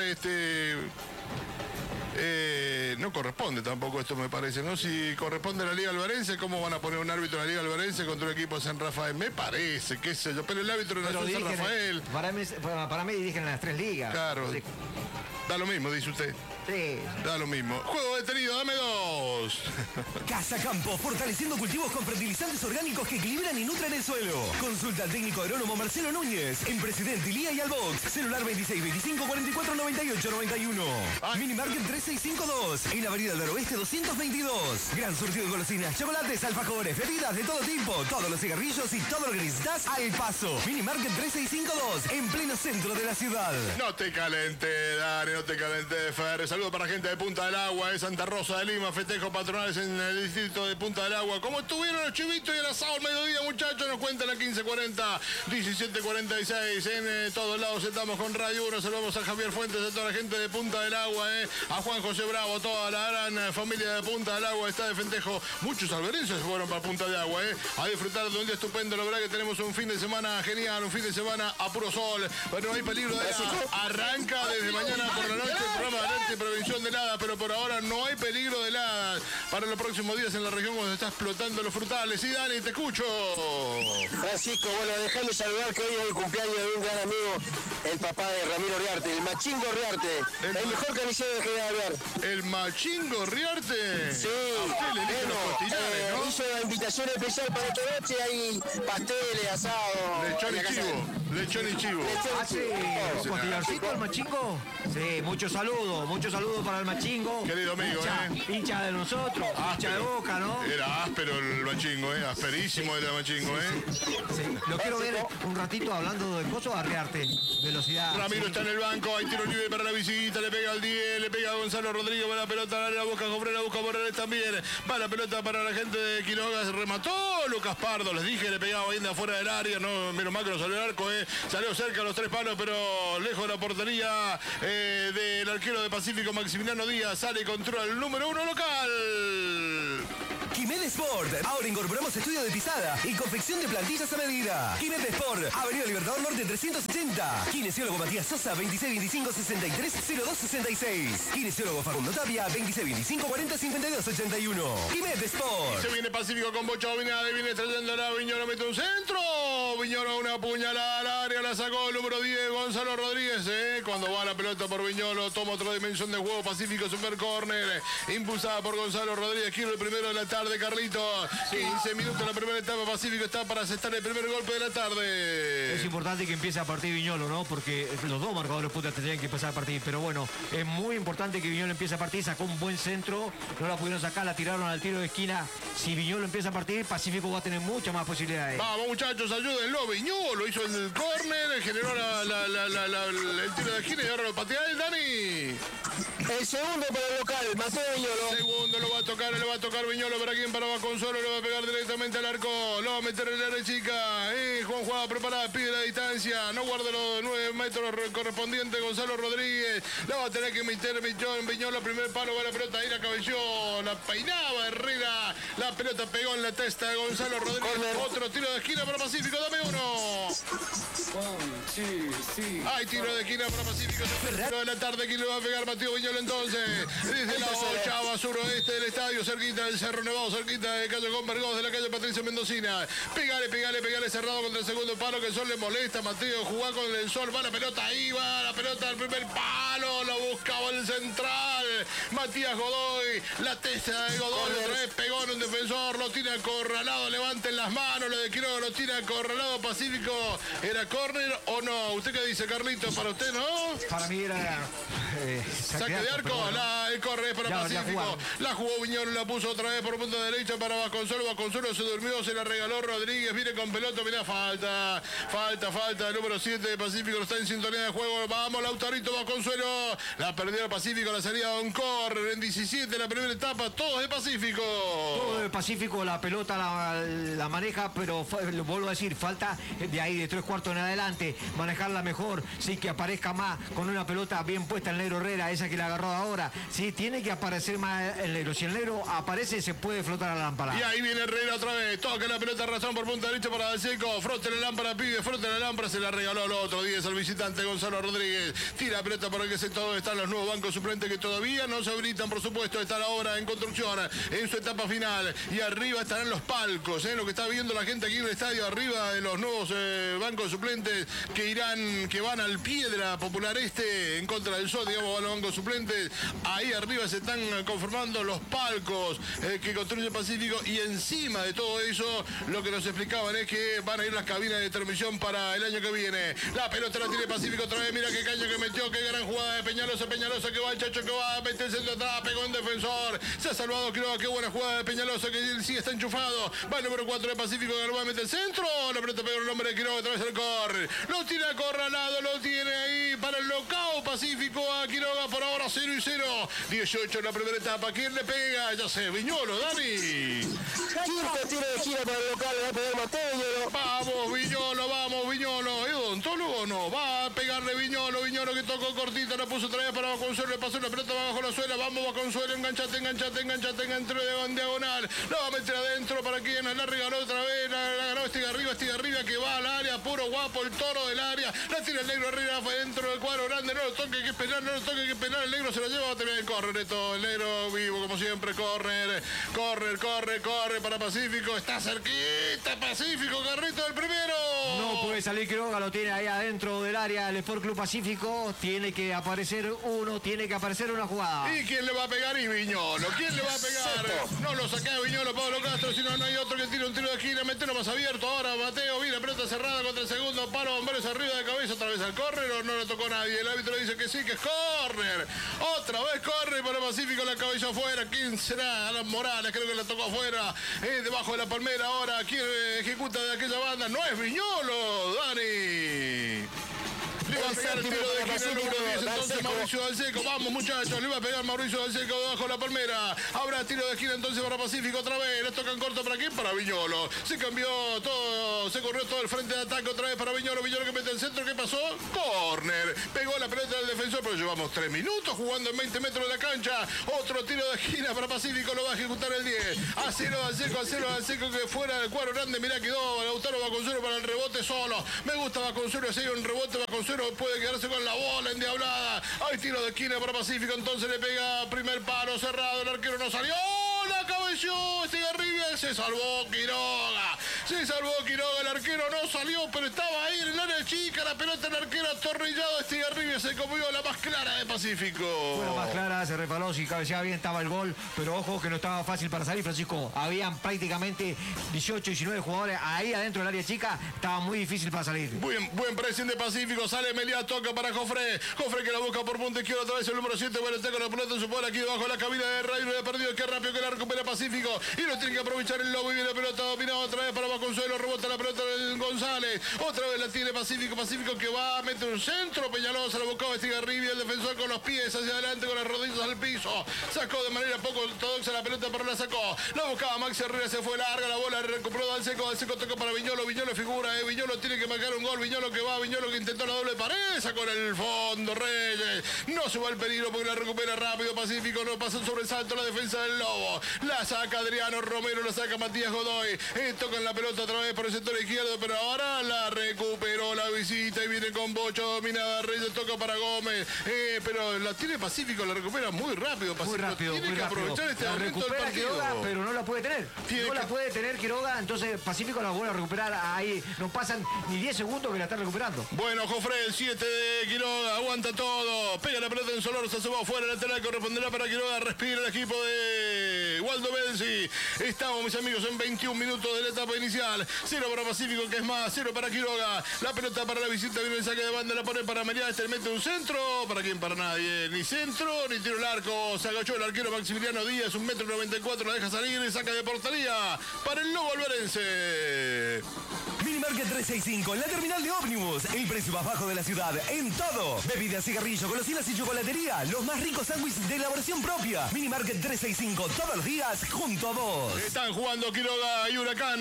Speaker 1: no corresponde tampoco esto, me parece, ¿no? Si corresponde a la Liga Alvarense, ¿cómo van a poner un árbitro en la Liga Alvarense contra un equipo de San Rafael? Me parece, qué sé yo, pero el árbitro nació en San Rafael.
Speaker 2: Para mí dirigen en las 3 ligas.
Speaker 1: Claro.
Speaker 2: Sí.
Speaker 1: Da lo mismo, dice usted.
Speaker 2: Sí.
Speaker 1: Da lo mismo. Juego detenido, dame 2.
Speaker 4: Casa Campo, fortaleciendo cultivos con fertilizantes orgánicos que equilibran y nutren el suelo. Consulta al técnico agrónomo Marcelo Núñez en Presidente Ilía y Albox. Celular 26 25 44 98 91. Mini Market 3652 en la Avenida del Oeste 222. Gran surtido de golosinas, chocolates, alfajores, bebidas de todo tipo, todos los cigarrillos y todo lo que necesitas al paso. Mini Market 3652 en pleno centro de la ciudad.
Speaker 1: No te calentes, Dani, no te calentes, Fer. Saludos para la gente de Punta del Agua, de Santa Rosa de Lima, festejos patronales en el distrito de Punta del Agua. ¿Cómo estuvieron los chivitos y el asado al mediodía, muchachos? Nos cuentan a 15:40, 17:46. En todos lados estamos con Radio 1. Saludamos a Javier Fuentes, a toda la gente de Punta del Agua, a Juan José Bravo, toda la gran familia de Punta del Agua está de festejo. Muchos alberenses fueron para Punta de Agua, a disfrutar de un día estupendo. La verdad que tenemos un fin de semana genial, un fin de semana a puro sol. Pero no hay peligro de arranca desde mañana por la noche el programa de Alerta, prevención de heladas, pero por ahora no hay peligro de heladas para los próximos días en la región donde está explotando los frutales. Y Dani, te escucho.
Speaker 3: Francisco, bueno, dejame saludar que hoy es el cumpleaños de un gran amigo, el papá de Ramiro Riarte, el Machingo Riarte, el mejor camisero que voy a hablar.
Speaker 1: ¿El Machingo Riarte?
Speaker 3: Sí,
Speaker 1: a usted le eligen los costinares, ¿no?
Speaker 3: Hizo una invitación especial para esta noche, hay pasteles, asados.
Speaker 1: Lechón y chivo. Lechón y chivo.
Speaker 2: ¿Un costillarcito el Machingo? Sí, muchos saludos para el Machingo.
Speaker 1: Querido amigo,
Speaker 2: hincha de nosotros, hincha de Boca, ¿no?
Speaker 1: Era áspero el Machingo, asperísimo era el Machingo,
Speaker 2: Sí. Lo quiero ver un ratito hablando de cosas, Arriarte, velocidad.
Speaker 1: Ramiro está en el banco, hay tiro libre para la visita, le pega al 10, le pega a Gonzalo Rodríguez, va la pelota, la busca Jofrena, busca Morales también, va la pelota para la gente de Quiroga, se remató Lucas Pardo, les dije, le pegaba bien de afuera del área, no, menos mal que no salió el arco, salió cerca a los 3 palos, pero lejos de la portería del arquero de Pacífico, Maximiliano Díaz, sale y controla el número 1 local.
Speaker 4: Quimet Sport. Ahora incorporamos estudio de pisada y confección de plantillas a medida. Quimet Sport. Avenida Libertador Norte 380. Kinesiólogo Matías Sosa 2625-630266. Kinesiólogo Facundo Tapia 2625-405281. Quimet Sport.
Speaker 1: Se viene Pacífico con Bocha Vinade, viene trayéndola, Viñolo mete un centro. Viñolo una puñalada al área, la sacó el número 10, Gonzalo Rodríguez. Cuando va la pelota por Viñolo, toma otra dimensión de juego. Pacífico Super Corner, impulsada por Gonzalo Rodríguez. Quiero el primero de la tarde, Carlito. 15 minutos la primera etapa. Pacífico está para asestar el primer golpe de la tarde.
Speaker 2: Es importante que empiece a partir Viñolo, ¿no? Porque los dos marcadores putas tendrían que empezar a partir. Pero bueno, es muy importante que Viñolo empiece a partir. Sacó un buen centro, no la pudieron sacar, la tiraron al tiro de esquina. Si Viñolo empieza a partir, Pacífico va a tener muchas más posibilidades.
Speaker 1: Vamos, muchachos, ayúdenlo. Viñolo hizo el córner, generó el tiro de esquina y ahora lo patea el Dani.
Speaker 3: El segundo para el local, Mateo Viñolo.
Speaker 1: Segundo lo va a tocar Viñolo. ¿Para quién? Para Vasconcelos, le va a pegar directamente al arco. Lo va a meter en la área chica. Juan Juan preparada, pide la distancia. No guarda los 9 metros correspondientes. Gonzalo Rodríguez. La va a tener que meter Viñolo. Primer palo, va la pelota ahí, la cabelló. La peinaba Herrera. La pelota pegó en la testa de Gonzalo Rodríguez. Corner. Otro tiro de esquina para Pacífico. Dame uno.
Speaker 2: Sí.
Speaker 1: Hay tiro de esquina para Pacífico. Tiro de la tarde. ¿Quién le va a pegar? Mateo Viñolo entonces. Desde la 8 suroeste del estadio, cerquita del Cerro Nevado, cerquita de calle Convergós, de la calle Patricia Mendocina. Pegale cerrado contra el segundo palo, que el sol le molesta. Mateo jugá con el sol, va la pelota ahí, va la pelota al primer palo, la buscaba el central. Matías Godoy, la testa de Godoy, otra vez pegó en un defensor, lo tiene acorralado, levanten las manos, lo de Quiroga lo tiene acorralado. Pacífico, ¿era córner o no? ¿Usted qué dice, Carlito? Para usted, ¿no?
Speaker 2: Para mí era
Speaker 1: saque de arco, bueno. El corre es para Pacífico. La jugó Viñolo, la puso otra vez por punta derecha para Vasconcelos. Vasconcelos se durmió, se la regaló Rodríguez. Viene con pelota, mirá, falta. El número 7 de Pacífico, está en sintonía de juego. Vamos, Lautarito Vasconcelos. La perdió el Pacífico, la salida de un correr en 17, la primera etapa, todos de Pacífico.
Speaker 2: Todo de Pacífico, la pelota la maneja, pero lo vuelvo a decir, falta de ahí, de 3/4 en adelante, manejarla mejor, sí, que aparezca más con una pelota bien puesta el negro Herrera, esa que la agarró ahora. Sí, tiene que aparecer más el negro. Si el negro aparece, se puede flotar a la lámpara.
Speaker 1: Y ahí viene Herrera otra vez. Toca la pelota razón por punta derecha para Dalseco. Frote la lámpara, pibe. Frote la lámpara. Se la regaló al otro 10 al visitante Gonzalo Rodríguez. Tira la pelota por el que sector están los nuevos bancos suplentes que todavía no se habilitan, por supuesto. Está la obra en construcción en su etapa final. Y arriba estarán los palcos. Lo que está viendo la gente aquí en el estadio. Arriba de los nuevos bancos suplentes que van al Piedra Popular en contra del Sol, digamos, a los bancos suplentes. Ahí arriba se están conformando los palcos que construye Pacífico, y encima de todo eso lo que nos explicaban es que van a ir las cabinas de transmisión para el año que viene. La pelota la tiene Pacífico otra vez, mira qué caña que metió, qué gran jugada de Peñalosa que va el Chacho, que va a meterse el atrás, pegó en defensor, se ha salvado Quiroga, qué buena jugada de Peñalosa, que él sí está enchufado, va el número 4 de Pacífico, que va a meter el centro, la pelota pegó el hombre de Quiroga, otra vez el corre, lo tiene acorralado, lo tiene ahí para el locao Pacífico a Quiroga, por ahora 0-0, 18 en la primera etapa, ¿quién le pega? Ya sé, Viñolo, Dani.
Speaker 3: Quinto tiro de gira para el local, va a pegar Mateo Viñolo.
Speaker 1: Vamos, Viñolo, vamos, Viñolo. ¿Es odontólogo o no? Va pegarle Viñolo que tocó cortita, la puso otra vez para Vasconcelos, le pasó la pelota bajo la suela, vamos Vasconcelos, enganchate, enganchó de diagonal, la va a meter adentro para quien la regaló otra vez, la ganó Estigarribia que va al área, puro guapo, el toro del área, la tira el negro arriba, fue dentro del cuadro grande, no lo toque que pelar, el negro se lo lleva, va a terminar el córner, esto, el negro vivo como siempre, corre para Pacífico, está cerquita Pacífico, Carrito del primero.
Speaker 2: No puede salir Quiroga, lo tiene ahí adentro del área, el Sport Club Pacífico, tiene que aparecer una jugada.
Speaker 1: ¿Y quién le va a pegar? Y Viñolo, ¿quién le va a pegar? No lo saqué a Viñolo, Pablo Castro, sino no hay otro que tire un tiro de esquina, metelo más abierto, ahora Mateo, viene pelota cerrada contra el segundo palo, Bomberos arriba de cabeza, otra vez al córner, o no lo tocó nadie, el árbitro dice que sí, que es córner, otra vez corre para Pacífico, la cabeza afuera, ¿quién será? Alan Morales, creo que la tocó afuera, debajo de la palmera ahora, ¿quién ejecuta de aquella banda? No es Viñolo, Dani. Le va a pegar el tiro de esquina número 10, entonces Mauricio Dalseco. Vamos, muchachos, le va a pegar Mauricio Dalseco debajo de la palmera. Habrá tiro de esquina entonces para Pacífico otra vez. Le tocan corto para quién? Para Viñolo. Se cambió todo, se corrió todo el frente de ataque otra vez para Viñolo. Viñolo que mete el centro. ¿Qué pasó? Córner. Pegó la pelota del defensor, pero llevamos 3 minutos jugando en 20 metros de la cancha. Otro tiro de esquina para Pacífico. Lo va a ejecutar el 10. A cero Dalseco que fuera del cuadro grande. Mirá, quedó Lautaro Vasconcelos para el rebote solo. Me gusta Vasconcelos. Si hay un rebote, Vasconcelos puede quedarse con la bola endiablada. Hay tiro de esquina para Pacífico, entonces le pega primer palo cerrado, el arquero no salió, la cabeció Estigarribia, se salvó Quiroga, el arquero no salió, pero estaba ahí en el área chica, la pelota el arquero atornillado, Estigarribia se comió la más clara de Pacífico.
Speaker 2: Fue la más clara, se resbaló, si cabeceaba bien estaba el gol, pero ojo que no estaba fácil para salir, Francisco, habían prácticamente 18, 19 jugadores ahí adentro del área chica, estaba muy difícil para salir.
Speaker 1: Buen presión de Pacífico, sale Meliá, toca para Jofre que la busca por punta izquierda, otra vez el número 7, bueno, está con la pelota en su bola aquí debajo de la cabina de radio, lo ha perdido, qué rápido que la recupera Pacífico, y lo tiene que aprovechar el Lobo, y viene la pelota dominada otra vez para Vasconcelos, rebota la pelota del González, otra vez la tiene Pacífico que va a meter un centro, Peñalosa, la buscaba Estigarribia, el defensor con los pies hacia adelante, con las rodillas al piso, sacó de manera poco ortodoxa la pelota, pero la sacó, la buscaba Maxi Herrera, se fue larga, la bola recuperó Dalseco tocó para Viñolo figura, Viñolo tiene que marcar un gol, Viñolo que intentó la doble pared, sacó en el fondo Reyes, no se va el peligro porque la recupera rápido Pacífico, no pasa sobre el salto la defensa del Lobo, la saca Adriano Romero, la saca Matías Godoy, tocan la pelota otra vez por el sector izquierdo, pero ahora la recuperó la visita y viene con Bocha dominada, Reyes toca para Gómez, pero la tiene Pacífico, la recupera muy rápido Pacífico,
Speaker 2: muy rápido,
Speaker 1: tiene que aprovechar este
Speaker 2: la
Speaker 1: momento del partido.
Speaker 2: Quiroga, pero no la puede tener, la puede tener Quiroga, entonces Pacífico la vuelve a recuperar ahí, no pasan ni 10 segundos que la está recuperando.
Speaker 1: Bueno, Jofre, el 7 de Quiroga, aguanta todo, pega la pelota en Solorza, se va afuera, lateral corresponderá para Quiroga, respira el equipo de Waldo Benzi. Estamos, mis amigos, en 21 minutos de la etapa inicial, 0 para Pacífico, que es más, 0 para Quiroga, la pelota para la visita, viene el saque de banda, la pone para Meliá, le mete un centro, ¿para quién? Para nadie, ni centro, ni tiro al arco, se agachó el arquero Maximiliano Díaz, 1,94 m, la deja salir y saca de portería para el Lobo alvarense.
Speaker 4: Minimarket 365, la terminal de ómnibus, el precio más bajo de la ciudad, en todo. Bebidas, cigarrillos, golosinas y chocolatería, los más ricos sándwiches de elaboración propia. Minimarket 365, todos los días, junto a vos.
Speaker 1: Están jugando Quiroga y Huracán,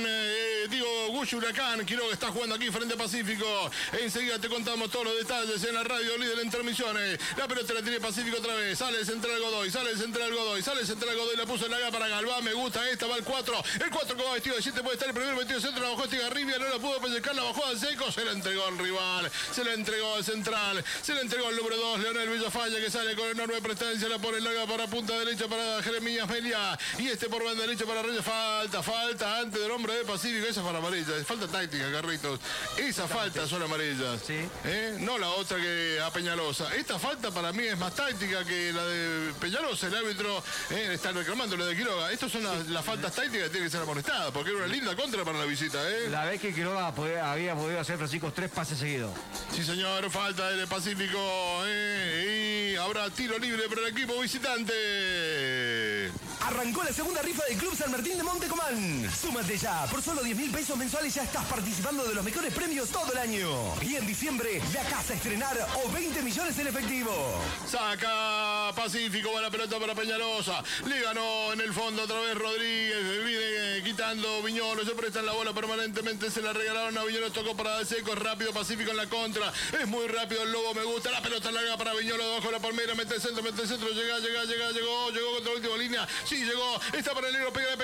Speaker 1: Gush Huracán, Quiroga está jugando aquí frente a Pacífico. Enseguida te contamos todos los detalles en la radio líder en transmisiones. La pelota la tiene Pacífico otra vez, sale el central Godoy, la puso en la para Galván, me gusta esta, va el 4 que va vestido de 7 puede estar el primero metido centro, la bajó Estigarribia, no la pudo pescar, la bajó al seco, se la entregó al rival, se la entregó al central, se la entregó al número 2, Leonel Villafalla, que sale con enorme prestancia, la pone larga para punta derecha para Jeremías Meliá, y por banda derecha para Reyes, falta antes del hombre de Pacífico, esa para amarilla, falta táctica, Carritos, esa falta son amarillas,
Speaker 2: sí.
Speaker 1: No la otra que a Peñalosa, esta falta para mí es más táctica que la de Peñalosa, el árbitro está reclamando la de Quiroga, estas son las faltas tácticas que tienen que ser amonestadas, porque era una linda contra para la visita,
Speaker 2: La vez que Quiroga había podido hacer, Francisco, 3 pases seguidos.
Speaker 1: Sí, señor, falta del Pacífico, y habrá tiro libre para el equipo visitante.
Speaker 4: Arrancó la segunda rifa del Club San Martín de Montecomán. Súmate ya. Por solo 10.000 pesos mensuales ya estás participando de los mejores premios todo el año. Y en diciembre, la casa a estrenar o 20 millones en efectivo.
Speaker 1: Saca Pacífico, buena pelota para Peñalosa. Le ganó en el fondo otra vez Rodríguez. Viene quitando Viñolo. Se prestan la bola permanentemente. Se la regalaron a Viñolo. Tocó para Seco. Rápido Pacífico en la contra. Es muy rápido el Lobo. Me gusta. La pelota larga para Viñolo. Debajo de la palmera. Mete el centro. Llegó contra la última línea. Sí, llegó. Está para el negro. Pégale.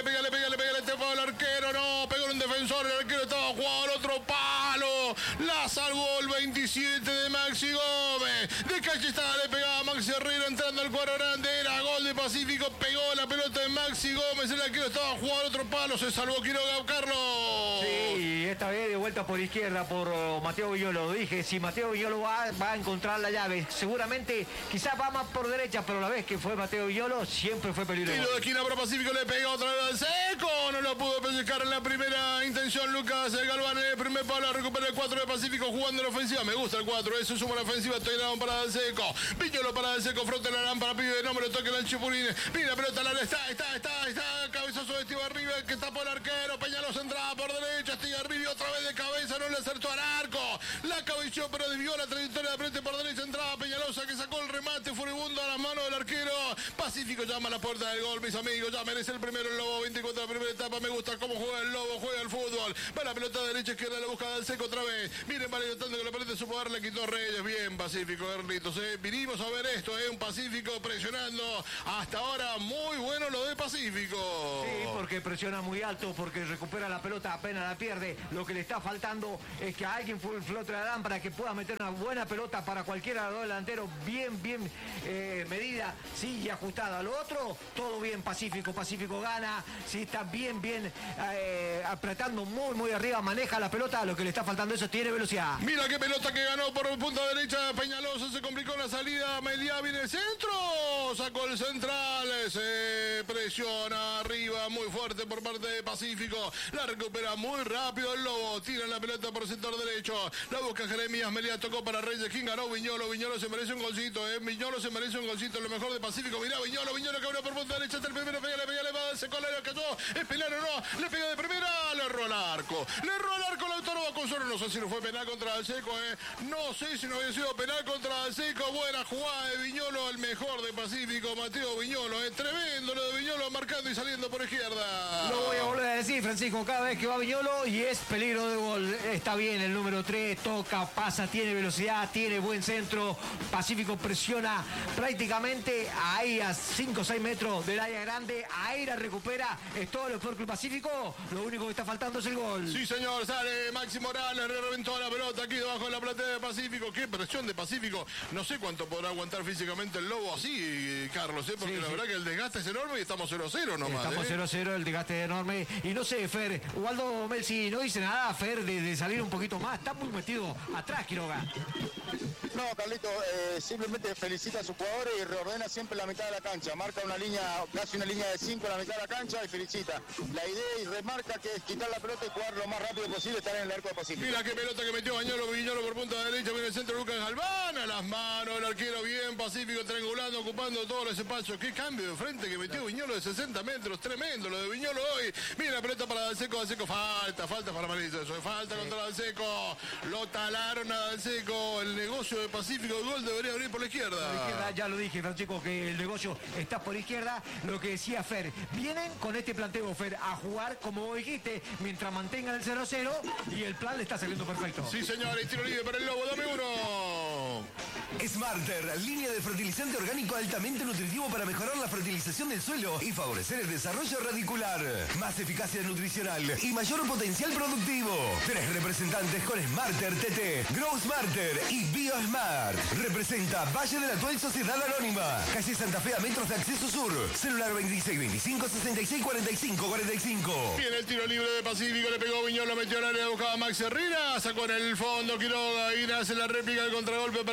Speaker 1: Te fue el arquero. No, pegó un defensor. El arquero estaba jugando al otro palo. La salvó el 27 de Maxi Gómez. De calle estaba, le pegaba Maxi Herrera entrando al cuadro grande. Era gol de Pacífico. Pegó la pelota de Maxi Gómez. El arquero estaba jugando al otro palo. Se salvó Quiroga, Carlos.
Speaker 2: Sí, esta vez de vuelta por izquierda por Mateo Viñolo. Dije, si Mateo Viñolo va a encontrar la llave. Seguramente, quizás va más por derecha, pero la vez que fue Mateo Viñolo, siempre fue peligroso.
Speaker 1: Tiro de esquina para Pacífico, le pega otra vez al Seco. No lo pudo pescar en la primera intención Lucas Galván en el primer palo. Recupera el 4 de Pacífico jugando en la ofensiva. Me gusta el 4, eso suma la ofensiva. Estoy en la para el Seco. Viñolo para el Seco, frente a la lámpara, pide no me lo toque el Chipulín. Mira la pelota, está. Cabezazo de Estivo arriba, que tapó el arquero. Peñalosa entrada por derecha. Estigarribia otra vez de cabeza, no le acertó al arco. La cabeció, pero desvió la trayectoria de frente por derecha. Entrada Peñalosa, que sacó el remate furibundo a las manos del arquero. Pacífico llama a la puerta del gol, mis amigos. Ya merece el primero el Lobo. 24 la primera etapa. Me gusta cómo juega el Lobo, juega el fútbol. Va la pelota derecha, izquierda, la busca del Seco otra vez. Miren, vale, tratando que la pelota supo dar, le quitó Reyes. Bien, Pacífico, Carlitos. Vinimos a ver esto, un Pacífico presionando. Hasta ahora, muy bueno lo de Pacífico.
Speaker 2: Sí, porque presiona muy alto, porque recupera la pelota, apenas la pierde. Lo que le está faltando es que alguien flote la lámpara, que pueda meter una buena pelota para cualquiera de los dos delanteros, bien medida, sí, y ajustada. Lo otro, todo bien, Pacífico gana, sí, está bien apretando muy arriba, maneja la pelota. Lo que le está faltando eso, tiene velocidad.
Speaker 1: Mira qué pelota que ganó por punta derecha Peñalosa. Se complicó la salida. Meliá viene el centro. Sacó el central. Se presiona arriba muy fuerte por parte de Pacífico. La recupera muy rápido el Lobo. Tira la pelota por el sector derecho. La busca Jeremías. Meliá tocó para Reyes. ¿Quién ganó? Viñolo. Viñolo se merece un golcito. Viñolo se merece un golcito. Lo mejor de Pacífico. Mirá, Viñolo que abrió por punta derecha. Está el primero. Pégale. Va, se cola, cayó. Es penal o no. Le pega de primera. Le erró al arco. Lautaro Consuelo. No sé si no fue penal contra el Seco. No sé si no había sido penal contra el Seco. Buena jugada de Viñolo. El mejor de Pacífico. Mateo Viñolo. Tremendo lo de Viñolo marcando y saliendo por izquierda.
Speaker 2: Lo voy a volver a decir, Francisco. Cada vez que va Viñolo y es peligro de gol. Está bien el número 3. Toca, pasa, tiene velocidad, tiene buen centro. Pacífico presiona prácticamente ahí a 5 o 6 metros del área grande. Ahí la recupera. Es todo lo mejor que el Pacífico. Lo único que está faltando es el gol.
Speaker 1: Sí, señor. Sale Maxi Morales. Reventó la pelota aquí debajo de la platea de Pacífico. Qué presión de Pacífico. No sé cuánto podrá aguantar físicamente el Lobo así, Carlos, porque la verdad que el desgaste es enorme y estamos 0-0 nomás.
Speaker 2: Estamos 0-0, el desgaste es enorme. Y no sé, Fer, Waldo Melsi no dice nada, Fer, de salir un poquito más. Está muy metido atrás, Quiroga.
Speaker 5: No, Carlito, simplemente felicita a sus jugadores y reordena siempre la mitad de la cancha. Marca una línea, casi una línea de 5 en la mitad de la cancha y felicita. La idea y remarca que es quitar la pelota y jugar lo más rápido posible, estar en el arco de Pacífico.
Speaker 1: Mira qué pelota que metió Viñolo por punta derecha, viene el centro Lucas Galván, a las manos, el arquero bien, Pacífico triangulando, ocupando todos los espacios. Qué cambio de frente que metió Viñolo de 60 metros, tremendo lo de Viñolo hoy. Mira la pelota para Dalseco, falta para Marisa, eso es falta contra Dalseco. Lo talaron a Dalseco, el negocio de Pacífico, el gol debería abrir por la izquierda.
Speaker 2: Ya lo dije, Francisco, que el negocio está por izquierda. Lo que decía Fer, vienen con este planteo, Fer, a jugar, como vos dijiste, mientras mantengan el 0-0 y el plan le está saliendo perfecto.
Speaker 1: Sí, señor, y tiro libre para el Lobo, dame uno.
Speaker 4: Smarter, línea de fertilizante orgánico altamente nutritivo para mejorar la fertilización del suelo y favorecer el desarrollo radicular. Más eficacia nutricional y mayor potencial productivo. 3 representantes con Smarter TT, Grow Smarter y BioSmart. Representa Valle de la Actual Sociedad Anónima. Calle Santa Fe a metros de acceso sur. Celular 2625 66 45 45.
Speaker 1: Viene el tiro libre de Pacífico, le pegó Viñolo, metió al área, buscaba Max Herrera, sacó en el fondo Quiroga y hace la réplica del contragolpe para Quiroga.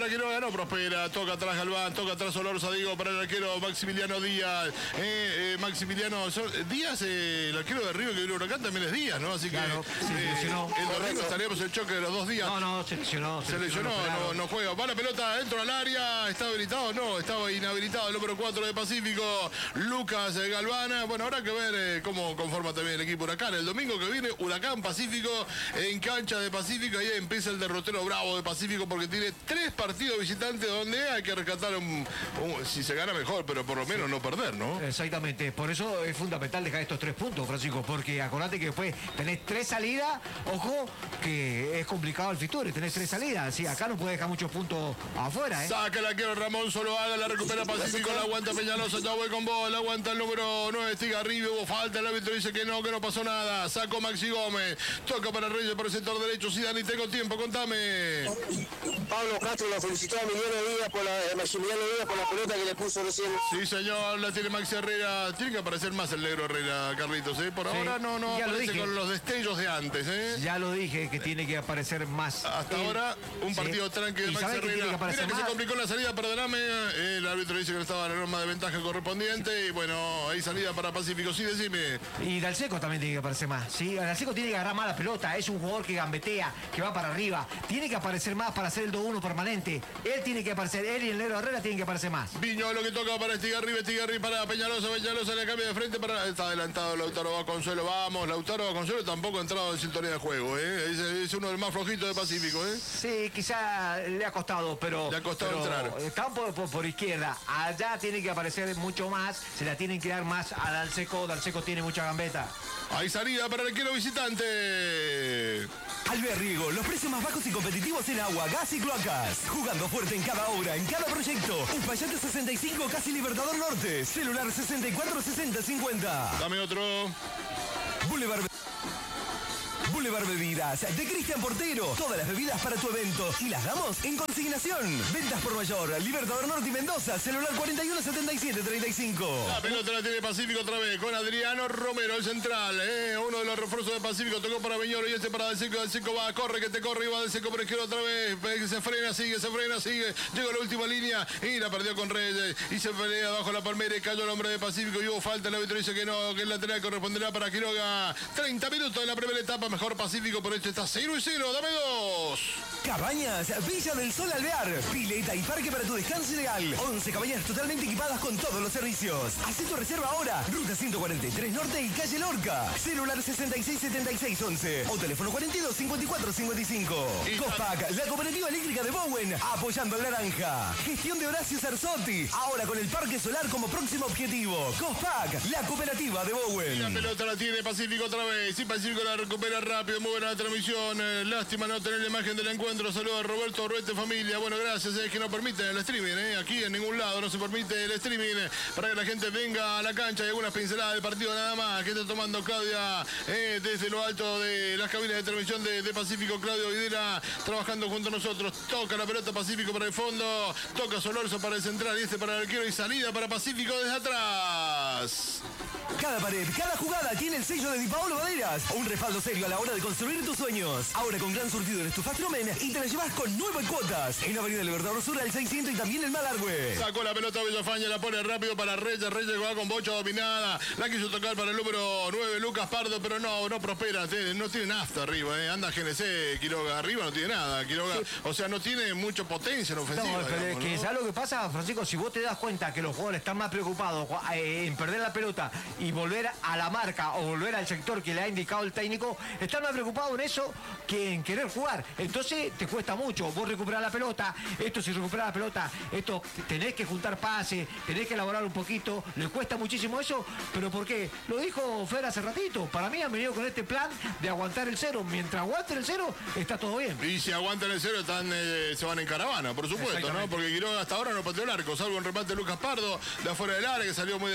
Speaker 1: no prospera. Toca atrás Galván, toca atrás Solorza, digo, para el arquero Maximiliano Díaz. Maximiliano Díaz, el arquero de River que viene Huracán también es Díaz, ¿no? Así que
Speaker 2: Claro, sí, lesionó.
Speaker 1: el domingo estaríamos el choque de los 2 días.
Speaker 2: No, se lesionó.
Speaker 1: Se lesionó, no juega. Va la pelota dentro del área. ¿Está habilitado? No, estaba inhabilitado el número 4 de Pacífico, Lucas Galvana. Bueno, habrá que ver cómo conforma también el equipo Huracán. El domingo que viene, Huracán Pacífico en cancha de Pacífico. Ahí empieza el derrotero bravo de Pacífico porque tiene 3 partidos visitantes donde hay que rescatar si se gana mejor, pero por lo menos no perder, ¿no?
Speaker 2: Exactamente. Por eso es fundamental dejar estos 3 puntos, Francisco, porque acordate que después tenés 3 salidas. Ojo, que es complicado el Fitur, tenés 3 salidas. Sí, acá no puede dejar muchos puntos afuera, ¿eh?
Speaker 1: Saca el arquero Ramón Soloaga, la recupera Pacífico, la aguanta Peñalosa, ya voy con vos, la aguanta el número 9, Estigarribia, hubo falta, el árbitro dice que no pasó nada. Sacó Maxi Gómez, toca para Reyes por el sector derecho. Zidane, tengo tiempo, contame.
Speaker 3: Pablo Castro lo felicitó a Maximiliano Díaz por la pelota que le puso recién.
Speaker 1: Sí, señor, la tiene Maxi Herrera. Tiene que aparecer más el negro Herrera, Carlitos, ¿eh? Por ahora no aparece con los destellos de antes, ¿eh?
Speaker 2: Ya lo dije, que tiene que aparecer más.
Speaker 1: Hasta ahora, un partido tranqui de Maxi Herrera. Mira que se complicó la salida, perdóname. El árbitro dice que no estaba en la norma de ventaja correspondiente. Y bueno, ahí salida para Pacífico. Sí, decime.
Speaker 2: Y Dalseco también tiene que aparecer más. Sí, Dalseco tiene que agarrar más la pelota. Es un jugador que gambetea, que va para arriba. Tiene que aparecer más para hacer el 2-1 permanente. Él tiene que aparecer, él y el negro Herrera tienen que aparecer más.
Speaker 1: Viñolo que toca para Estigarri para Peñalosa le cambia de frente para. Está adelantado Lautaro Vasconcelos. Vamos, Lautaro Vasconcelos tampoco ha entrado en sintonía de juego, ¿eh? Es uno de los más flojitos de Pacífico, ¿eh?
Speaker 2: Sí, quizá le ha costado, pero.
Speaker 1: Le ha costado entrar.
Speaker 2: Está por izquierda. Allá tiene que aparecer mucho más. Se la tienen que dar más a Dalseco. Dalseco tiene mucha gambeta.
Speaker 1: Hay salida para el arquero visitante.
Speaker 4: Albert Riego, los precios más bajos y competitivos en agua, gas y cloacas. Jugando fuerte en cada obra, en cada proyecto. Uspallate 65, casi Libertador Norte. Celular 64 60 50.
Speaker 1: Dame otro.
Speaker 4: Boulevard Bebidas, de Cristian Portero. Todas las bebidas para tu evento y las damos en consignación. Ventas por mayor, Libertador Norte y Mendoza, celular 41 77 35.
Speaker 1: La pelota la tiene Pacífico otra vez con Adriano Romero, el central. Uno de los refuerzos de Pacífico, tocó para Viñolo y este para Dalseco va, corre que te corre y va Dalseco por izquierda otra vez. Se frena, sigue. Llegó a la última línea y la perdió con Reyes. Y se pelea bajo la palmera y cayó el hombre de Pacífico y hubo falta. El árbitro dice que no, que el lateral corresponderá para Quiroga. 30 minutos de la primera etapa, mejor Pacífico, por esto está 0-0, dame 2.
Speaker 4: Cabañas, Villa del Sol Alvear, pileta y parque para tu descanso ideal. 11 cabañas totalmente equipadas con todos los servicios. Haz tu reserva ahora, ruta 143 Norte y calle Lorca. Celular 66 76 11 o teléfono 42 54 55. Cospac, la cooperativa eléctrica de Bowen, apoyando al naranja. Gestión de Horacio Cerzotti, ahora con el parque solar como próximo objetivo. Cospac, la cooperativa de Bowen.
Speaker 1: La pelota la tiene Pacífico otra vez. Y Pacífico la recupera rápido. Muy buena la transmisión. Lástima no tener la imagen del encuentro. Saludos a Roberto Orruete, familia. Bueno, gracias. Es que no permiten el streaming. Aquí en ningún lado no se permite el streaming para que la gente venga a la cancha. Hay algunas pinceladas del partido nada más que está tomando Claudia desde lo alto de las cabinas de transmisión de Pacífico. Claudio Videla trabajando junto a nosotros. Toca la pelota Pacífico para el fondo. Toca Solorzo para el central y este para el arquero. Y salida para Pacífico desde atrás.
Speaker 4: Cada pared, cada jugada tiene el sello de Di Paolo Maderas. Un respaldo serio a la hora de construir tus sueños. Ahora con gran surtido en Estufastromen y te la llevas con 9 cuotas. En Avenida Libertador Sur al 600 y también en Malargüe.
Speaker 1: Sacó la pelota Villafaña, la pone rápido para Reyes. Reyes va con bocha dominada. La quiso tocar para el número 9, Lucas Pardo, pero no prospera. No tiene nafta arriba. Anda GNC, Quiroga. Arriba no tiene nada. Quiroga, sí. O sea, no tiene mucha potencia en ofensiva.
Speaker 2: No, pero digamos, es que ¿sabes lo que pasa, Francisco? Si vos te das cuenta que los jugadores están más preocupados en perder la pelota y volver a la marca o volver al sector que le ha indicado el técnico, están más preocupados en eso que en querer jugar. Entonces te cuesta mucho. Vos recuperás la pelota, si recuperás la pelota, tenés que juntar pases, tenés que elaborar un poquito, les cuesta muchísimo eso, pero ¿por qué? Lo dijo Fer hace ratito. Para mí han venido con este plan de aguantar el 0. Mientras aguanten el 0, está todo bien.
Speaker 1: Y si aguantan el 0, se van en caravana, por supuesto, ¿no? Porque Quiroga hasta ahora no pateó el arco, salvo un remate de Lucas Pardo de afuera del área que salió muy desviado.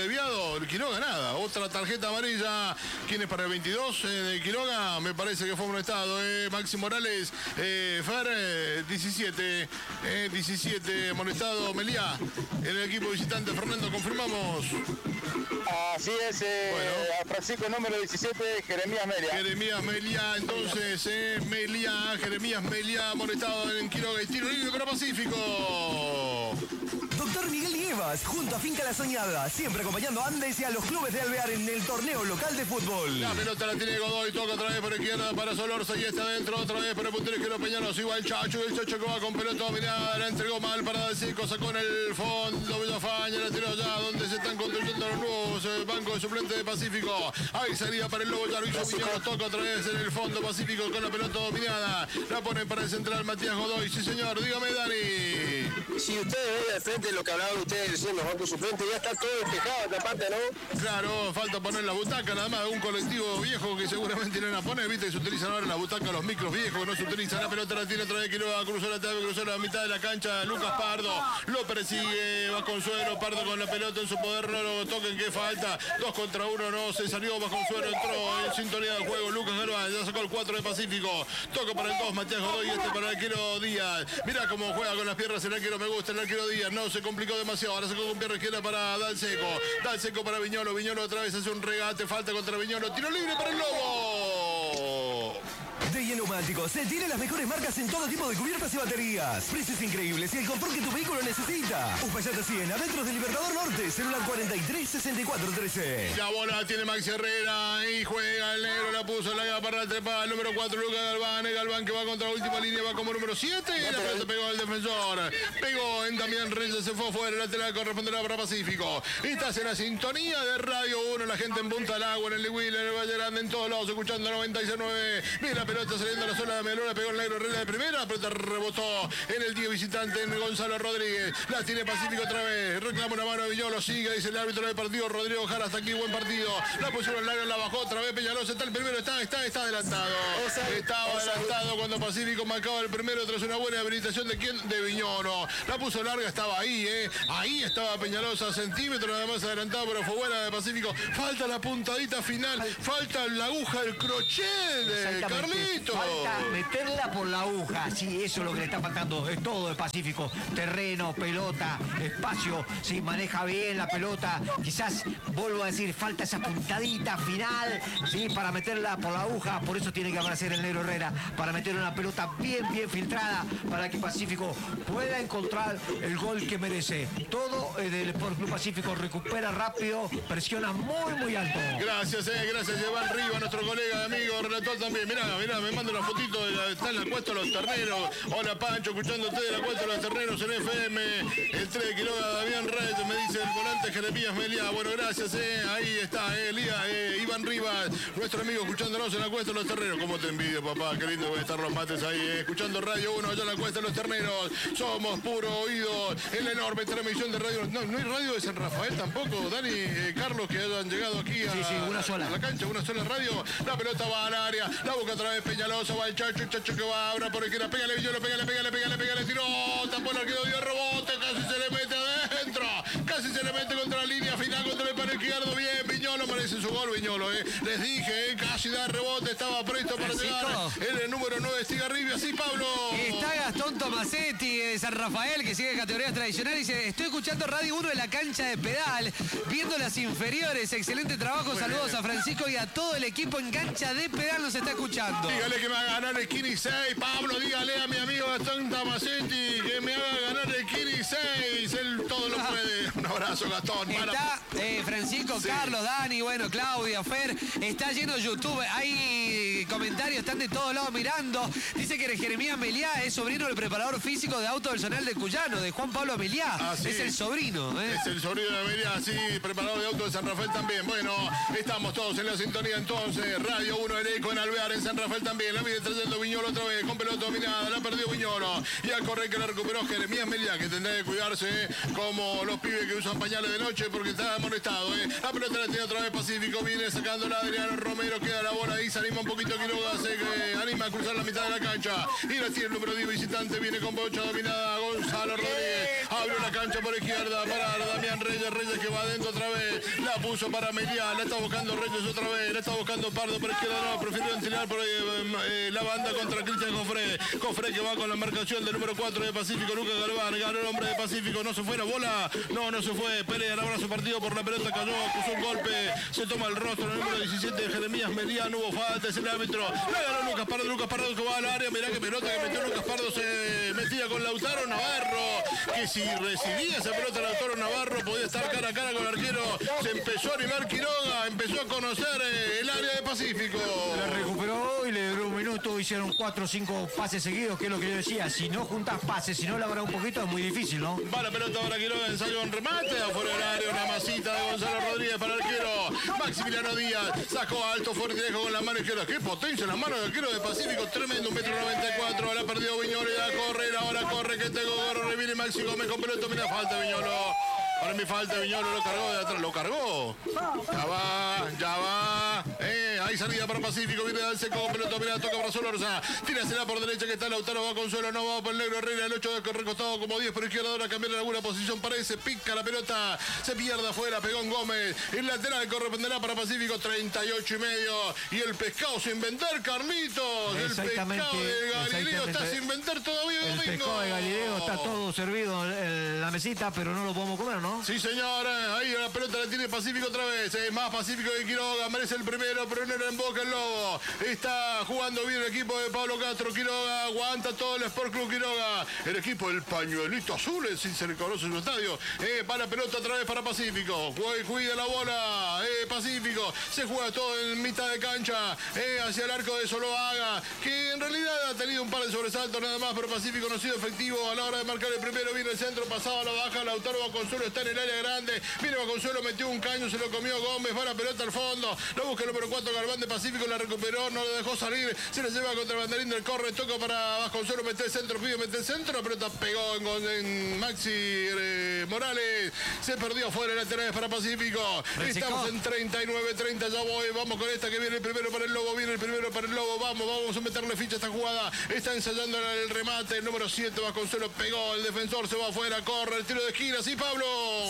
Speaker 1: Quiroga, nada. Otra tarjeta amarilla. ¿Quién es para el 22 de Quiroga? Me parece que fue amonestado. Maxi Morales, Fer, 17. 17 amonestado Meliá. En el equipo visitante, Fernando, confirmamos.
Speaker 5: Así es, a Francisco número 17, Jeremías Meliá.
Speaker 1: Jeremías Meliá, entonces, Jeremías Meliá, amonestado en Quiroga y tiro libre para Pacífico.
Speaker 4: Doctor Miguel Nievas, junto a Finca La Soñada, siempre acompañando a Andes y a los clubes de Alvear en el torneo local de fútbol.
Speaker 1: La pelota la tiene Godoy, toca otra vez por izquierda para Solorza y está adentro otra vez por el puntero izquierdo Peñalos, igual el Chacho que va con pelota dominada, la entregó mal para Dalseco, sacó en el fondo Villafaña, la tiró allá donde se están construyendo los nuevos bancos de suplentes de Pacífico. Hay salida para el Lobo, ya lo hizo Viñolos, toca otra vez en el fondo Pacífico con la pelota dominada, la ponen para el central Matías Godoy. Sí señor, dígame Dani.
Speaker 3: Si ustedes ven de frente lo que hablaban ustedes recién, los bancos suplentes, ya está todo despejado esta parte, ¿no?
Speaker 1: Claro, falta poner la butaca, nada más, un colectivo viejo que seguramente no la pone, viste que se utilizan ahora la butaca, los micros viejos que no se utilizan, la pelota la tiene otra vez Quiroga, cruzó la mitad de la cancha, Lucas Pardo, lo persigue, Vasconsuelo, Pardo con la pelota en su poder, no lo toquen, que falta, 2 contra 1, no, se salió Vasconsuelo, entró en sintonía del juego, Lucas Galván, ya sacó el 4 de Pacífico, toca para el 2, Matías Godoy, y para el arquero Díaz, mirá cómo juega con las piernas el arquero, me gusta el arquero Díaz, no se complicó demasiado, ahora sacó con pierna izquierda para Dalseco para Viñolo otra vez hace un regate, falta contra Viñolo, tiro libre para el Lobo.
Speaker 4: DI Neumáticos se tiene las mejores marcas en todo tipo de cubiertas y baterías. Precios increíbles y el confort que tu vehículo necesita. Uspallata 100, adentro del Libertador Norte, celular 43-64-13.
Speaker 1: La bola tiene Maxi Herrera y juega el negro, la puso, la para trepar, el número 4, Lucas Galván, el Galván que va contra la última línea, va como número 7 y la pelota pegó al defensor. Pegó en Damián Reyes, se fue fuera, el lateral corresponderá para Pacífico. Estás en la sintonía de Radio 1, la gente en Punta del Agua, en el Lewis, en el Valle Grande, en todos lados, escuchando 96.9. Mira la pelota saliendo a la zona de Melora, pegó el negro Herrera de primera, la pelota rebotó en el 10 visitante en Gonzalo Rodríguez. La tiene Pacífico otra vez, reclama una mano de Villolo, sigue, dice el árbitro del partido, Rodrigo Jara, hasta aquí buen partido. La pusieron larga, la bajó otra vez, Peñalosa está el primero, está adelantado. Estaba adelantado cuando Pacífico marcaba el primero tras una buena habilitación de quién, de Viñolo. La puso larga, estaba ahí, ahí estaba Peñalosa, centímetro nada más adelantado, pero fue buena de Pacífico. Falta la puntadita final, falta la aguja del crochet de Carlito.
Speaker 2: Falta meterla por la aguja, sí, eso es lo que le está faltando, es todo de Pacífico, terreno, pelota, espacio, sí, maneja bien la pelota, quizás, vuelvo a decir, falta esa puntadita final, sí, para meterla por la aguja, por eso tiene que aparecer el negro Herrera, para meter una pelota bien filtrada, para que Pacífico pueda encontrar el gol que merece. Todo del Sport Club Pacífico recupera rápido, presiona muy alto.
Speaker 1: Gracias, Iván Riva, nuestro colega, amigo, relator también. Mirá, me manda una fotito, está en la Cuesta de los Terneros. Hola Pancho, escuchándote de la Cuesta de los Terneros en FM. El 3 de Quiroga, Damián Reyes, me dice el volante Jeremías Meliá. Bueno, gracias, ahí está, Iván Rivas, nuestro amigo, escuchándonos en la Cuesta de los Terneros. ¿Cómo te envidio, papá? Qué lindo estar los mates ahí, escuchando Radio 1 allá en la Cuesta de los Terneros. Somos puro oído en la enorme transmisión de radio. No hay radio de San Rafael tampoco, Dani, Carlos, que hayan llegado aquí a,
Speaker 2: una sola.
Speaker 1: A la cancha, una sola radio. La pelota va al área, la busca otra vez Peñalosa, va el Chacho que va ahora por izquierda, pégale, Villolo, pégale, tiró, tapó el arquero, dio rebote, casi se le mete adentro, casi se le mete contra la línea final, contra el palo izquierdo, bien, Viñolo, merece su gol, Viñolo, les dije, casi da rebote, estaba presto para llegar, el número 9, Estigarribia, sí, Pablo.
Speaker 6: Está Gastón Tomasetti de San Rafael, que sigue en categorías tradicionales, dice, estoy escuchando Radio 1 en la cancha de Pedal, viendo las inferiores, excelente trabajo, saludos a Francisco y a todo el equipo en cancha de Pedal, nos está escuchando.
Speaker 1: Dígale que me haga ganar el Kini 6, Pablo, dígale a mi amigo Gastón Tomasetti que me haga ganar el Kini 6, él todo lo puede. Un abrazo, Gastón.
Speaker 6: Está Francisco, sí. Carlos, Dani, bueno, Claudia, Fer, está lleno YouTube, hay comentarios, están de todos lados mirando, dice que Jeremías Meliá es sobrino del preparador físico de auto del Zonal de Cuyano, de Juan Pablo Meliá, sí. Es el sobrino.
Speaker 1: Es el sobrino de Meliá, sí, preparador de auto de San Rafael también. Bueno, estamos todos en la sintonía entonces, Radio 1, el eco en Alvear, en San Rafael también, la viene trayendo Viñolo otra vez, con pelota dominada, la perdió Viñolo, y al correr que la recuperó Jeremías Meliá, que tendrá que cuidarse como los pibes que usan pañales de noche porque está amonestado, La pelota la tiene otra vez Pacífico, viene sacándola Adriano Romero, queda la bola ahí, se anima un poquito Quiroga, se anima a cruzar la mitad de la cancha, y la tiene el número 10 visitante, viene con bocha dominada Gonzalo Rodríguez, abrió la cancha por izquierda para Damián Reyes. Reyes que va adentro otra vez. La puso para Meliá. La está buscando Reyes otra vez. La está buscando Pardo por izquierda. No, prefirió enseñar por la banda contra Cristian Cofré. Cofré que va con la marcación del número 4 de Pacífico. Lucas Galván. Ganó el hombre de Pacífico. No se fue la bola. No se fue. Pelea ahora su partido por la pelota. Cayó. Puso un golpe. Se toma el rostro. El número 17 de Jeremías Meliá. No hubo falta. Es el árbitro. La ganó Lucas Pardo. Lucas Pardo que va al área. Mirá que pelota que metió Lucas Pardo. Se metía con Lautaro Navarro. Que si recibía esa pelota Lautaro Navarro podía estar cara a cara con el arquero. Se empezó a animar Quiroga. Empezó a conocer el área de Pacífico.
Speaker 2: La recuperó y le duró un minuto. Hicieron 4 o 5 pases seguidos, que es lo que yo decía. Si no juntas pases, si no labras un poquito, es muy difícil, ¿no?
Speaker 1: Va la pelota ahora Quiroga. Ensayo un remate. Afuera del área. Una masita de Gonzalo Rodríguez para el arquero. Maximiliano Díaz. Sacó alto, fuerte y lejos con la mano izquierda. Qué potencia en las manos del arquero de Pacífico. Tremendo. 1,94 m. La perdió Viñolo. Y a correr. Ahora corre que tengo gorro. Reviene Maxi Gómez con pelota. Mira, falta Viñolo. Para mi falta, Viñolo lo cargó de atrás. Lo cargó. Ya va. Hay salida para Pacífico. Viene al seco. Pelota, mira, toca para Solorza. Tírasela por derecha que está Lautaro. Va con suelo. No va para el negro Herrera. El 8 de recostado como 10 por izquierda. Ahora cambiar en alguna posición. Parece. Pica la pelota. Se pierde afuera. Pegó en Gómez. El lateral corresponderá para Pacífico. 38,5. Y el pescado sin vender, Carlitos. El pescado de Galileo está sin vender todavía.
Speaker 2: El
Speaker 1: Domingo.
Speaker 2: pescado de Galileo está todo servido en la mesita, pero no lo podemos comer, ¿no?
Speaker 1: Sí, señor. Ahí la pelota la tiene Pacífico otra vez. Más Pacífico que Quiroga. Merece el primero, pero no era en Boca el Lobo. Está jugando bien el equipo de Pablo Castro. Quiroga aguanta todo el Sport Club Quiroga. El equipo del pañuelito azul, si se le conoce en su estadio. Para pelota otra vez para Pacífico. Cuida la bola. Pacífico. Se juega todo en mitad de cancha. Hacia el arco de Soloaga. Que en realidad ha tenido un par de sobresaltos nada más, pero Pacífico no ha sido efectivo a la hora de marcar el primero. Viene el centro, pasaba a la baja. Lautaro Consuelo está en el área grande. Viene Consuelo, metió un caño, se lo comió Gómez. Va la pelota al fondo. Lo busca el número 4, Galván de Pacífico. La recuperó, no le dejó salir. Se la lleva contra el banderín del corre. Toca para Vasconcelos, mete el centro, pide, mete el centro. La pelota pegó en Maxi Morales. Se perdió afuera, laterales para Pacífico. Estamos en 39-30, ya voy. Vamos con esta que viene el primero para el Lobo. Viene el primero para el Lobo. Vamos a meterle ficha a esta jugada. Está ensayando el remate. El número 7, Vasconcelos pegó. El defensor se va afuera, corre. El tiro de esquina, sí, Pablo.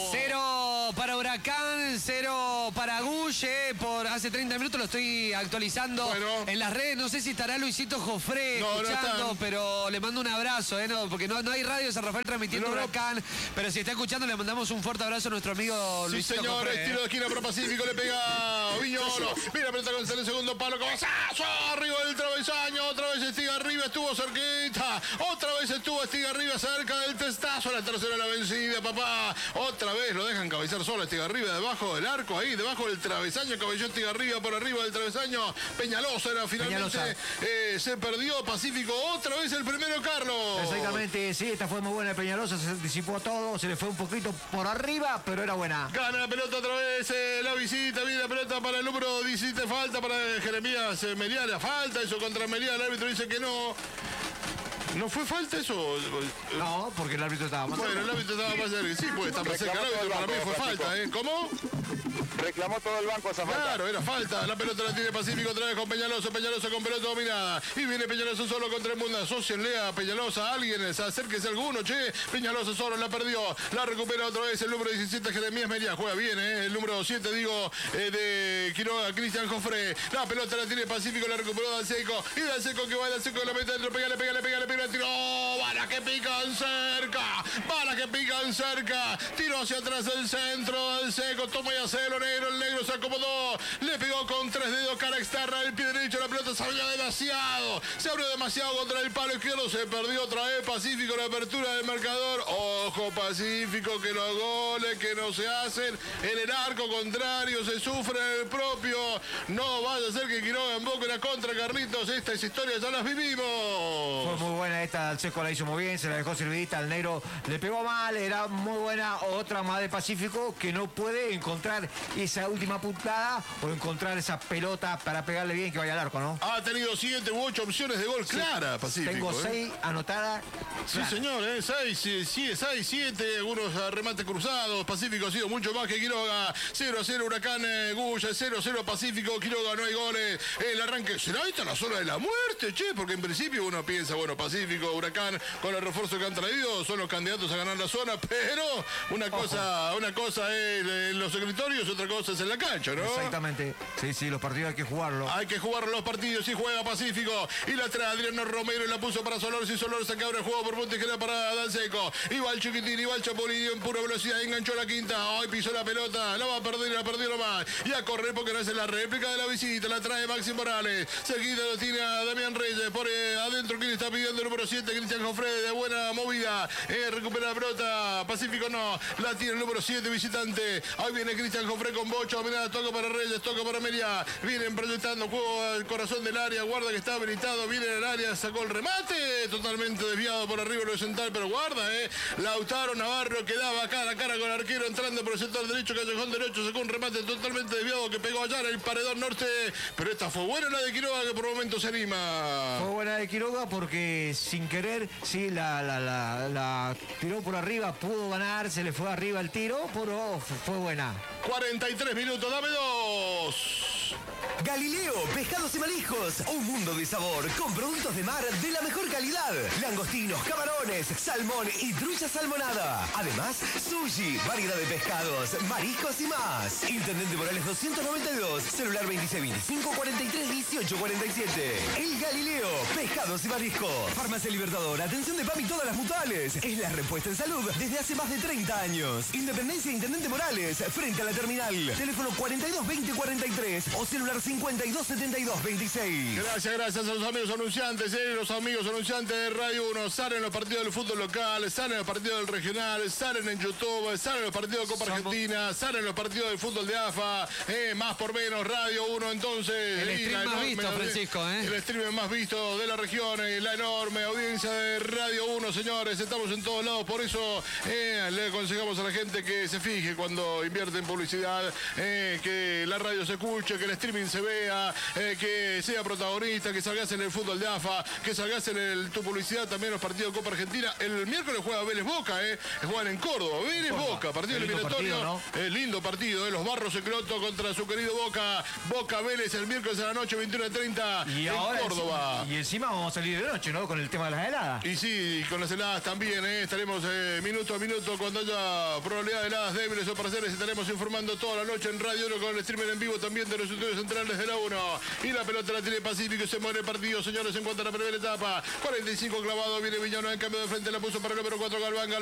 Speaker 6: 0 para Huracán, 0 para Gulle. Por hace 30 minutos lo estoy actualizando en las redes. No sé si estará Luisito Jofré escuchando, no pero le mando un abrazo, porque no hay radio de San Rafael transmitiendo Huracán. Pero si está escuchando, le mandamos un fuerte abrazo a nuestro amigo Luisito Jofré.
Speaker 1: Sí, señor, tiro de esquina para Pacífico, le pega Viñolo. Mira, pelota con el segundo palo, cabezazo, arriba del travesaño. Otra vez Estigarribia estuvo cerquita. Otra vez estuvo Estigarribia cerca del testazo. La tercera la vencida, papá. Otra vez lo dejan cabezar solo Estigarribia debajo del arco, ahí, debajo del travesaño. Cabelló Estigarribia por arriba del travesaño. Peñalosa era finalmente. Se perdió Pacífico. Otra vez el primero, Carlos.
Speaker 2: Exactamente, sí, esta fue muy buena. Peñalosa se disipó todo. Se le fue un poquito por arriba, pero era buena.
Speaker 1: Gana la pelota otra vez. La visita. Viene la pelota para el número 17. Falta para Jeremías Meliá. Falta eso contra Meliá. El árbitro dice que no. ¿No fue falta eso?
Speaker 2: No, porque el árbitro estaba más cerca.
Speaker 1: Bueno, el árbitro estaba más cerca. Sí, pues está más cerca. El árbitro para mí fue falta, ¿eh? ¿Cómo?
Speaker 5: Reclamó todo el banco esa falta.
Speaker 1: Claro, era falta. La pelota la tiene Pacífico otra vez con Peñalosa. Peñalosa con pelota dominada. Y viene Peñalosa solo contra el mundo. Asocienle a Peñalosa. Alguien, acérquese alguno, che. Peñalosa solo la perdió. La recupera otra vez el número 17, Jeremías Meliá. Juega bien, ¿eh? El número 7, de Quiroga, Cristian Jofré. La pelota la tiene Pacífico, la recuperó Dalseco. Y Dalseco que va, Dalseco la mete dentro. Pégale. Tiró. Balas que pican cerca. Balas que pican cerca. Tiró hacia atrás el centro. Dalseco toma y hace lo negro. El negro se acomodó. Le pegó con 3 dedos cara externa. El pie derecho. La pelota se abrió demasiado. Se abrió demasiado contra el palo izquierdo. Se perdió otra vez Pacífico la apertura del marcador. Ojo Pacífico que los goles que no se hacen en el arco contrario se sufre el propio. No vaya a ser que Quiroga emboque la contra, Carlitos. Estas historias ya las vivimos.
Speaker 2: Fue muy buena esta. Dalseco la hizo muy bien. Se la dejó servidita. El negro le pegó mal. Era muy buena. Otra más de Pacífico que no puede encontrar esa última puntada o encontrar esa pelota para pegarle bien que vaya al arco, ¿no?
Speaker 1: Ha tenido 7 u 8 opciones de gol clara, Pacífico.
Speaker 2: Tengo 6 anotadas.
Speaker 1: Sí, señor, 6, 7, algunos remates cruzados. Pacífico ha sido mucho más que Quiroga. 0-0 Huracán Gulla, 0-0 Pacífico, Quiroga no hay goles. El arranque, ¿será esta la zona de la muerte, che? Porque en principio uno piensa, bueno, Pacífico Pacífico. Huracán, con el refuerzo que han traído, son los candidatos a ganar la zona, pero una cosa es en los escritorios, otra cosa es en la cancha, ¿no?
Speaker 2: Exactamente. Sí, los partidos hay que jugarlos.
Speaker 1: Hay que jugar los partidos y juega Pacífico. Y la trae Adriano Romero y la puso para Solor. Si Solor saca ahora el juego por punta izquierda para Danseco. Y va el Chiquitín, y va el Chapulín en pura velocidad. Enganchó la quinta. Hoy pisó la pelota. La va a perder y la perdió nomás. Y a correr porque no es la réplica de la visita. La trae Maxi Morales. Seguida lo tiene a Damián Reyes. Por adentro, quien está pidiendo el número 7. Cristian Jofre de buena movida. Recupera la pelota. Pacífico no. La tiene el número 7, visitante. Ahí viene Cristian Jofre con Bocho. Mirá, toca para Reyes, toca para Melia. Vienen proyectando juego al corazón del área. Guarda que está habilitado. Viene al área, sacó el remate. Totalmente desviado por arriba lo central, pero guarda, Lautaro Navarro quedaba cara a cara con el arquero entrando por el sector derecho, callejón derecho. Sacó un remate totalmente desviado que pegó allá en el paredón norte. Pero esta fue buena la de Quiroga, que por momentos se anima.
Speaker 2: Fue buena de Quiroga porque sin querer, sí, la tiró por arriba, pudo ganar, se le fue arriba el tiro, pero fue buena.
Speaker 1: 43 minutos, dame 2.
Speaker 4: Galileo, pescados y mariscos, un mundo de sabor con productos de mar de la mejor calidad. Langostinos, camarones, salmón y trucha salmonada. Además, sushi, variedad de pescados, mariscos y más. Intendente Morales 292, celular 2625 43 18 47. El Galileo, pescados y mariscos. Farmacia Libertador, atención de PAMI todas las mutuales. Es la respuesta en salud desde hace más de 30 años. Independencia Intendente Morales, frente a la terminal. Teléfono 42 20 43 o celular 52 72 26.
Speaker 1: Gracias a los amigos anunciantes, los amigos anunciantes de Radio 1. Salen los partidos del fútbol local, salen los partidos del regional, salen en YouTube, salen los partidos de Copa Argentina, salen los partidos del fútbol de AFA, más por menos, Radio 1 entonces.
Speaker 6: El stream más visto, Francisco,
Speaker 1: El stream más visto de la región, la enorme audiencia de Radio 1, señores. Estamos en todos lados, por eso le aconsejamos a la gente que se fije cuando invierte en publicidad, que la radio se escuche, que el streaming se vea, que sea protagonista, que salgas en el fútbol de AFA, que salgas en tu publicidad también los partidos de Copa Argentina. El miércoles juega Vélez Boca, juegan en Córdoba. Vélez Boca, partido eliminatorio. Lindo partido, los Barros Secloto contra su querido Boca. Boca Vélez el miércoles a la noche, 21:30 en Córdoba.
Speaker 2: Y encima vamos a salir de noche, ¿no? Con el tema de las heladas.
Speaker 1: Y sí, con las heladas también, estaremos minuto a minuto cuando haya probabilidad de heladas débiles o parciales. Estaremos informando toda la noche en Radio 1 con el streamer en vivo también de los estudios centrales de la 1. Y la pelota la tiene Pacífico, se muere el partido, señores, en cuanto a la primera etapa. 45 clavado, viene Viñano en cambio de frente, la puso para el número 4 Galván.